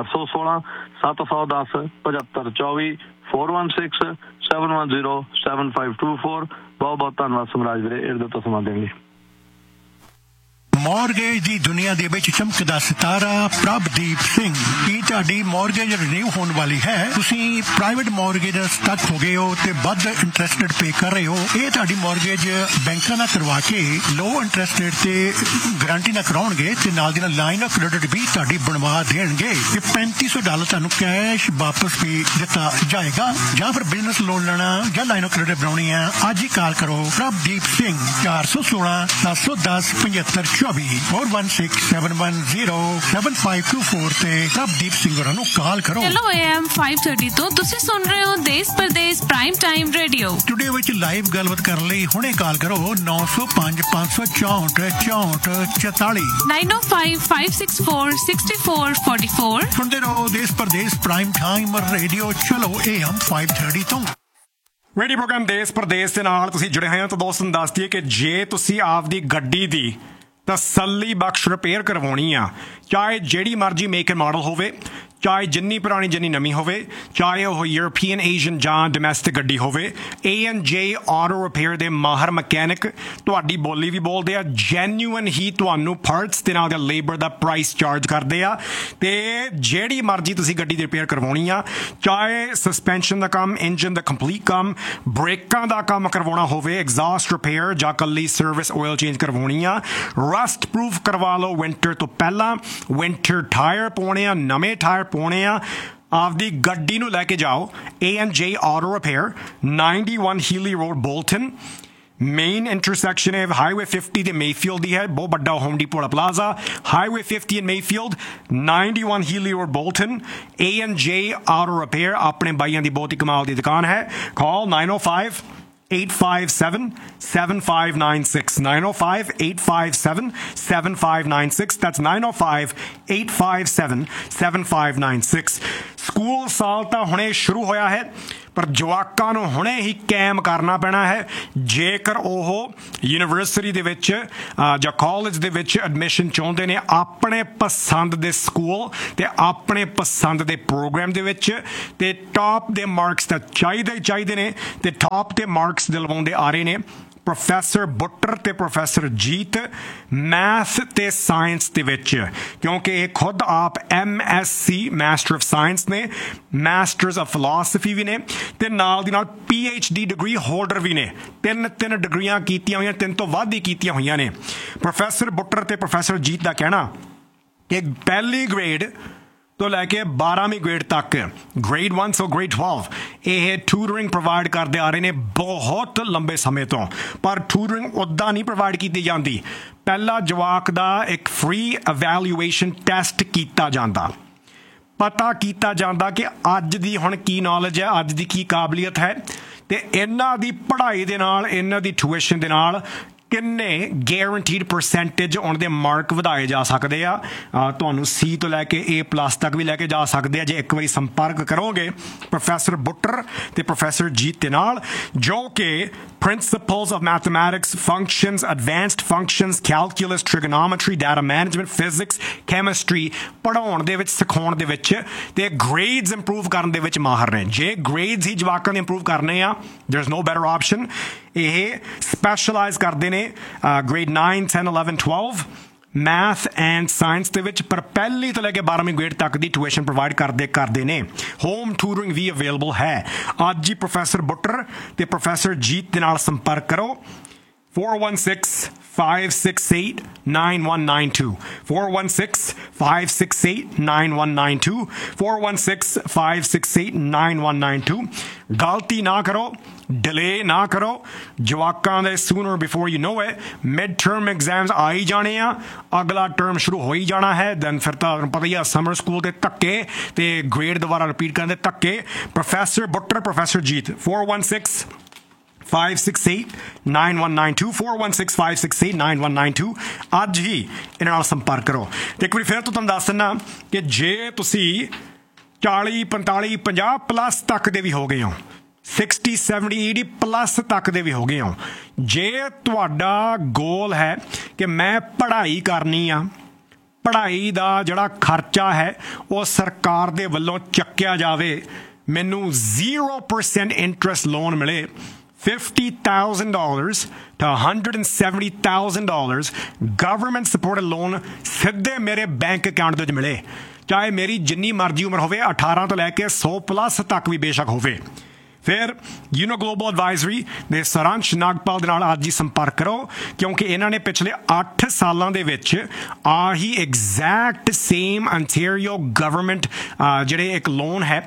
416 710 7524 416 710 7524। ਬਹੁਤ ਬਹੁਤ ਧੰਨਵਾਦ ਸਮਰਾਜ ਵੀਰੇ ਇਹਦੇ ਤੋਂ ਸਮਾਂ ਦੇਣ ਲਈ। ਮੌਰਗੇਜ ਦੀ ਦੁਨੀਆ ਦੇ ਵਿੱਚ ਚਮਕਦਾ ਸਿਤਾਰਾ ਪ੍ਰਭਦੀਪ ਸਿੰਘ। ਕੀ ਤੁਹਾਡੀ ਮੌਰਗੇਜ ਰਿਨਿਊ ਹੋਣ ਵਾਲੀ ਹੈ? ਤੁਸੀਂ ਪ੍ਰਾਈਵੇਟ ਮੌਰਗੇਜ ਸਟਕ ਹੋ ਗਏ ਹੋ ਤੇ ਵੱਧ ਇੰਟਰਸਟ ਰੇਟ ਪੇ ਕਰ ਰਹੇ ਹੋ? ਇਹ ਤੁਹਾਡੀ ਮੌਰਗੇਜ ਬੈਂਕਾਂ ਨਾਲ ਕਰਵਾ ਕੇ ਲੋ ਇੰਟਰਸਟ ਰੇਟ ਤੇ ਗਾਰੰਟੀ ਨਾਲ ਕਰਾਉਣਗੇ ਤੇ ਨਾਲ ਦੀ ਨਾਲ ਲਾਈਨ ਆਫ ਕ੍ਰੈਡਿਟ ਵੀ ਤੁਹਾਡੀ ਬਣਵਾ ਦੇਣਗੇ। ਇਹ $3500 ਤੁਹਾਨੂੰ ਕੈਸ਼ ਵਾਪਸ ਵੀ ਦਿੱਤਾ ਜਾਏਗਾ। ਜਾਂ ਫਿਰ ਬਿਜ਼ਨਸ ਲੋਨ ਲੈਣਾ ਜਾਂ ਲਾਈਨ ਆਫ ਕ੍ਰੈਡਿਟ ਬਣਾਉਣੀ ਹੈ, ਅੱਜ ਹੀ ਕਾਲ ਕਰੋ ਪ੍ਰਭਦੀਪ ਸਿੰਘ 416 710 7524 416-710-7524 ਤੇ ਪ੍ਰਭਦੀਪ ਸਿੰਘ ਹੋਰਾਂ ਨੂੰ ਕਾਲ ਕਰੋ। ਚਲੋ AM 530 ਤੋਂ ਤੁਸੀਂ ਸੁਣ ਰਹੇ ਹੋ ਦੇਸ਼ Pradesh prime time radio. Studio ਵਿੱਚ ਲਾਈਵ ਗੱਲਬਾਤ ਕਰਨ ਲਈ ਹੁਣੇ ਕਾਲ ਕਰੋ 905 564 6444 905-564-6444। ਸੁਣਦੇ ਰਹੋ ਦੇਸ਼ ਪ੍ਰਦੇਸ਼ ਪ੍ਰਾਈਮ ਟਾਈਮ ਰੇਡੀਓ। ਚਲੋ AM 530 ਤੋਂ ਰੇਡੀਓ ਪ੍ਰੋਗਰਾਮ ਦੇਸ਼ ਪ੍ਰਦੇਸ਼ ਦੇ ਨਾਲ ਤੁਸੀਂ ਜੁੜੇ ਹੋਏ ਹੋ। ਤਾਂ ਦੋਸਤੋ ਦੱਸ ਦਈਏ ਕਿ ਜੇ ਤੁਸੀਂ ਆਪਦੀ ਗੱਡੀ ਦੀ ਤਸੱਲੀ ਬਖਸ਼ ਰਿਪੇਅਰ ਕਰਵਾਉਣੀ ਆ, ਚਾਹੇ ਜਿਹੜੀ ਮਰਜ਼ੀ ਮੇਕ ਐਂਡ ਮਾਡਲ ਹੋਵੇ, ਚਾਹੇ ਜਿੰਨੀ ਪੁਰਾਣੀ ਜਿੰਨੀ ਨਵੀਂ ਹੋਵੇ, ਚਾਹੇ ਉਹ ਯੂਰਪੀਅਨ ਏਸ਼ੀਅਨ ਜਾਂ ਡੋਮੈਸਟਿਕ ਗੱਡੀ ਹੋਵੇ, A&J ਆਟੋ ਰਿਪੇਅਰ ਦੇ ਮਾਹਰ ਮਕੈਨਿਕ ਤੁਹਾਡੀ ਬੋਲੀ ਵੀ ਬੋਲਦੇ ਆ, ਜੈਨੂਅਨ ਹੀ ਤੁਹਾਨੂੰ ਪਾਰਟਸ ਦੇ ਨਾਲ ਲੇਬਰ ਦਾ ਪ੍ਰਾਈਸ ਚਾਰਜ ਕਰਦੇ ਆ। ਤੇ ਜਿਹੜੀ ਮਰਜ਼ੀ ਤੁਸੀਂ ਗੱਡੀ ਦੀ ਰਿਪੇਅਰ ਕਰਵਾਉਣੀ ਆ, ਚਾਹੇ ਸਸਪੈਂਸ਼ਨ ਦਾ ਕੰਮ, ਇੰਜਨ ਦਾ ਕੰਪਲੀਟ ਕੰਮ, ਬ੍ਰੇਕਾਂ ਦਾ ਕੰਮ ਕਰਵਾਉਣਾ ਹੋਵੇ, ਐਗਜ਼ੌਸਟ ਰਿਪੇਅਰ ਜਾਂ ਕੱਲੀ ਸਰਵਿਸ ਆਇਲ ਚੇਂਜ ਕਰਵਾਉਣੀ ਆ, ਰਸਟ ਪ੍ਰੂਫ ਕਰਵਾ ਲਓ ਵਿੰਟਰ ਤੋਂ ਪਹਿਲਾਂ, ਵਿੰਟਰ ਟਾਇਰ ਪਾਉਣੇ ਆ, ਨਵੇਂ ਟਾਇਰ ਪਾਉਣੇ ਆ, ਆਪਦੀ ਗੱਡੀ ਨੂੰ ਲੈ ਕੇ ਜਾਓ A&J auto repair 91 ਹੀਲੀ road Bolton. Main intersection ਹੈ ਹਾਈਵੇ 50 ਤੇ ਮੇਫੀਲਡ ਦੀ ਹੈ, ਬਹੁਤ ਵੱਡਾ ਹੋਮ ਡੀਪੋ ਵਾਲਾ plaza, highway 50 and Mayfield, 91 ਹੀਲੀ road Bolton. A&J auto repair ਆਪਣੇ ਬਾਈਆਂ ਦੀ ਬਹੁਤ ਹੀ ਕਮਾਲ ਦੀ ਦੁਕਾਨ ਹੈ। ਕਾਲ 905-857-7596 905-857-7596। That's 905-857-7596। ਸਕੂਲ ਸਾਲ ਤਾਂ ਹੁਣੇ ਸ਼ੁਰੂ ਹੋਇਆ ਹੈ, ਪਰ ਜਵਾਕਾਂ ਨੂੰ ਹੁਣੇ ਹੀ ਕੈਮ ਕਰਨਾ ਪੈਣਾ ਹੈ ਜੇਕਰ ਉਹ ਯੂਨੀਵਰਸਿਟੀ ਦੇ ਵਿੱਚ ਜਾਂ ਕਾਲਜ ਦੇ ਵਿੱਚ ਐਡਮਿਸ਼ਨ ਚਾਹੁੰਦੇ ਨੇ ਆਪਣੇ ਪਸੰਦ ਦੇ ਸਕੂਲ ਤੇ ਆਪਣੇ ਪਸੰਦ ਦੇ ਪ੍ਰੋਗਰਾਮ ਦੇ ਵਿੱਚ ਤੇ ਟਾਪ ਦੇ ਮਾਰਕਸ ਤਾਂ ਚਾਹੀਦੇ ਨੇ ਤੇ ਟਾਪ ਦੇ ਮਾਰਕਸ ਦਿਲਵਾਉਂਦੇ ਆ ਰਹੇ ਨੇ ਪ੍ਰੋਫੈਸਰ ਬੁੱਟਰ ਤੇ ਪ੍ਰੋਫੈਸਰ ਜੀਤ ਮੈਥ ਤੇ ਸਾਇੰਸ ਦੇ ਵਿੱਚ ਕਿਉਂਕਿ ਇਹ ਖੁਦ ਆਪ MSc ਮਾਸਟਰ ਆਫ ਸਾਇੰਸ ਨੇ ਮਾਸਟਰਸ ਆਫ ਫਿਲਾਸਫੀ ਵੀ ਨੇ ਤੇ ਨਾਲ ਦੀ ਨਾਲ PhD ਡਿਗਰੀ ਹੋਲਡਰ ਵੀ ਨੇ ਤਿੰਨ ਡਿਗਰੀਆਂ ਕੀਤੀਆਂ ਹੋਈਆਂ 3 ਤੋਂ ਵੱਧ ਹੀ ਕੀਤੀਆਂ ਹੋਈਆਂ ਨੇ ਪ੍ਰੋਫੈਸਰ ਬੁੱਟਰ ਤੇ ਪ੍ਰੋਫੈਸਰ ਜੀਤ ਦਾ ਕਹਿਣਾ ਕਿ ਪਹਿਲੀ ਗ੍ਰੇਡ ਤੋਂ ਲੈ ਕੇ 12ਵੀਂ ਗ੍ਰੇਡ ਤੱਕ ਗ੍ਰੇਡ 1 ਤੋਂ ਗ੍ਰੇਡ 12 ਇਹ ਟਿਊਟਰਿੰਗ ਪ੍ਰੋਵਾਈਡ ਕਰਦੇ ਆ ਰਹੇ ਨੇ ਬਹੁਤ ਲੰਬੇ ਸਮੇਂ ਤੋਂ ਪਰ ਟਿਊਟਰਿੰਗ ਉੱਦਾਂ ਨਹੀਂ ਪ੍ਰੋਵਾਈਡ ਕੀਤੀ ਜਾਂਦੀ ਪਹਿਲਾ ਜਵਾਕ ਦਾ ਇੱਕ ਫ੍ਰੀ ਇਵੈਲੂਏਸ਼ਨ ਟੈਸਟ ਕੀਤਾ ਜਾਂਦਾ ਪਤਾ ਕੀਤਾ ਜਾਂਦਾ ਕਿ ਅੱਜ ਦੀ ਹੁਣ ਕੀ ਨੌਲੇਜ ਹੈ ਅੱਜ ਦੀ ਕੀ ਕਾਬਲੀਅਤ ਹੈ ਤੇ ਇਹਨਾਂ ਦੀ ਪੜ੍ਹਾਈ ਦੇ ਨਾਲ ਇਹਨਾਂ ਦੀ ਟਿਊਸ਼ਨ ਦੇ ਨਾਲ ਕਿੰਨੇ ਗੈਰੰਟੀਡ ਪਰਸੈਂਟੇਜ ਉਹਨਾਂ ਦੇ ਮਾਰਕ ਵਧਾਏ ਜਾ ਸਕਦੇ ਆ ਤੁਹਾਨੂੰ C ਤੋਂ ਲੈ ਕੇ A+ ਤੱਕ ਵੀ ਲੈ ਕੇ ਜਾ ਸਕਦੇ ਆ ਜੇ ਇੱਕ ਵਾਰੀ ਸੰਪਰਕ ਕਰੋਗੇ ਪ੍ਰੋਫੈਸਰ ਬੁੱਟਰ ਤੇ ਪ੍ਰੋਫੈਸਰ ਜੀਤ ਦੇ ਨਾਲ ਜੋ ਕਿ principals of mathematics functions advanced functions calculus ਟ੍ਰਿਗੋਨੋਮੈਟਰੀ data management physics chemistry ਪੜ੍ਹਾਉਣ ਦੇ ਵਿੱਚ ਸਿਖਾਉਣ ਦੇ ਵਿੱਚ ਤੇ ਗ੍ਰੇਡਸ ਇੰਪਰੂਵ ਕਰਨ ਦੇ ਵਿੱਚ ਮਾਹਰ ਨੇ ਜੇ ਗ੍ਰੇਡਸ ਹੀ ਜਵਾਕਾਂ ਦੇ ਇੰਪਰੂਵ ਕਰਨੇ ਆ ਦੇयर इज नो ਬੈਟਰ ਆਪਸ਼ਨ ਇਹ ਸਪੈਸ਼ਲਾਈਜ਼ ਕਰਦੇ ਨੇ grade 9, 10, 11, 12 ਮੈਥ ਐਂਡ ਸਾਇੰਸ ਦੇ ਵਿੱਚ ਪਰ ਪਹਿਲੀ ਤੋਂ ਲੈ ਕੇ 12ਵੀਂ ਗ੍ਰੇਡ ਤੱਕ ਦੀ ਟਿਊਸ਼ਨ ਪ੍ਰੋਵਾਈਡ ਕਰਦੇ ਨੇ ਹੋਮ ਟਿਊਟਰਿੰਗ ਵੀ ਅਵੇਲੇਬਲ ਹੈ ਅੱਜ ਹੀ ਪ੍ਰੋਫੈਸਰ ਬੁੱਟਰ ਤੇ ਪ੍ਰੋਫੈਸਰ ਜੀਤ ਦੇ ਨਾਲ ਸੰਪਰਕ ਕਰੋ 416-568-9192 416-568-9192 416-568-9192 ਗਲਤੀ ਨਾ ਕਰੋ ਡਿਲੇ ਨਾ ਕਰੋ ਜਵਾਕਾਂ ਦੇ ਸੂਨਰ before you know it mid term exams ਆ ਹੀ ਜਾਣੇ ਆ ਅਗਲਾ ਟਰਮ ਸ਼ੁਰੂ ਹੋ ਹੀ ਜਾਣਾ ਹੈ ਦੈਨ ਫਿਰ ਤਾਂ ਪਤਾ ਹੀ ਆ ਸਮਰ ਸਕੂਲ ਦੇ ਧੱਕੇ ਤੇ ਗ੍ਰੇਡ ਦੁਬਾਰਾ ਰਿਪੀਟ ਕਰਨ ਦੇ ਧੱਕੇ ਪ੍ਰੋਫੈਸਰ ਬੁੱਟਰ ਪ੍ਰੋਫੈਸਰ ਜੀਤ 416-568-9192 416-568-9192 ਅੱਜ ਹੀ ਇਹਨਾਂ ਨਾਲ ਸੰਪਰਕ ਕਰੋ ਤੇ ਇੱਕ ਵਾਰੀ ਫਿਰ ਤੋਂ ਤੁਹਾਨੂੰ ਦੱਸ ਦਿੰਦਾ ਕਿ ਜੇ ਤੁਸੀਂ 40 45 50 ਪਲੱਸ ਤੱਕ ਦੇ ਵੀ ਹੋ ਗਏ ਹੋ 60 70 80 ਪਲੱਸ ਤੱਕ ਦੇ ਵੀ ਹੋ ਗਏ ਹੋ ਜੇ ਤੁਹਾਡਾ ਗੋਲ ਹੈ ਕਿ ਮੈਂ ਪੜ੍ਹਾਈ ਕਰਨੀ ਆ ਪੜ੍ਹਾਈ ਦਾ ਜਿਹੜਾ ਖਰਚਾ ਹੈ ਉਹ ਸਰਕਾਰ ਦੇ ਵੱਲੋਂ ਚੱਕਿਆ ਜਾਵੇ ਮੈਨੂੰ 0% ਇੰਟਰਸਟ ਲੋਨ ਮਿਲੇ $50,000 to $170,000 ਗਵਰਨਮੈਂਟ ਸਪੋਰਟਡ ਲੋਨ ਸਿੱਧੇ ਮੇਰੇ ਬੈਂਕ ਅਕਾਊਂਟ ਦੇ ਵਿੱਚ ਮਿਲੇ ਚਾਹੇ ਮੇਰੀ ਜਿੰਨੀ ਮਰਜ਼ੀ ਉਮਰ ਹੋਵੇ 18 ਤੋਂ ਲੈ ਕੇ 100 ਪਲੱਸ ਤੱਕ ਵੀ ਬੇਸ਼ੱਕ ਹੋਵੇ ਫਿਰ ਯੂਨੋ ਗਲੋਬਲ ਐਡਵਾਈਜ਼ਰੀ ਦੇ ਸਾਰਾਂਸ਼ ਨਾਗਪਾਲ ਦੇ ਨਾਲ ਅੱਜ ਹੀ ਸੰਪਰਕ ਕਰੋ ਕਿਉਂਕਿ ਇਹਨਾਂ ਨੇ ਪਿਛਲੇ 8 ਸਾਲਾਂ ਦੇ ਵਿੱਚ ਆਹੀ ਐਗਜ਼ੈਕਟ ਸੇਮ ਅੰਟੈਰੀਓ ਗਵਰਨਮੈਂਟ ਜਿਹੜੇ ਇੱਕ ਲੋਨ ਹੈ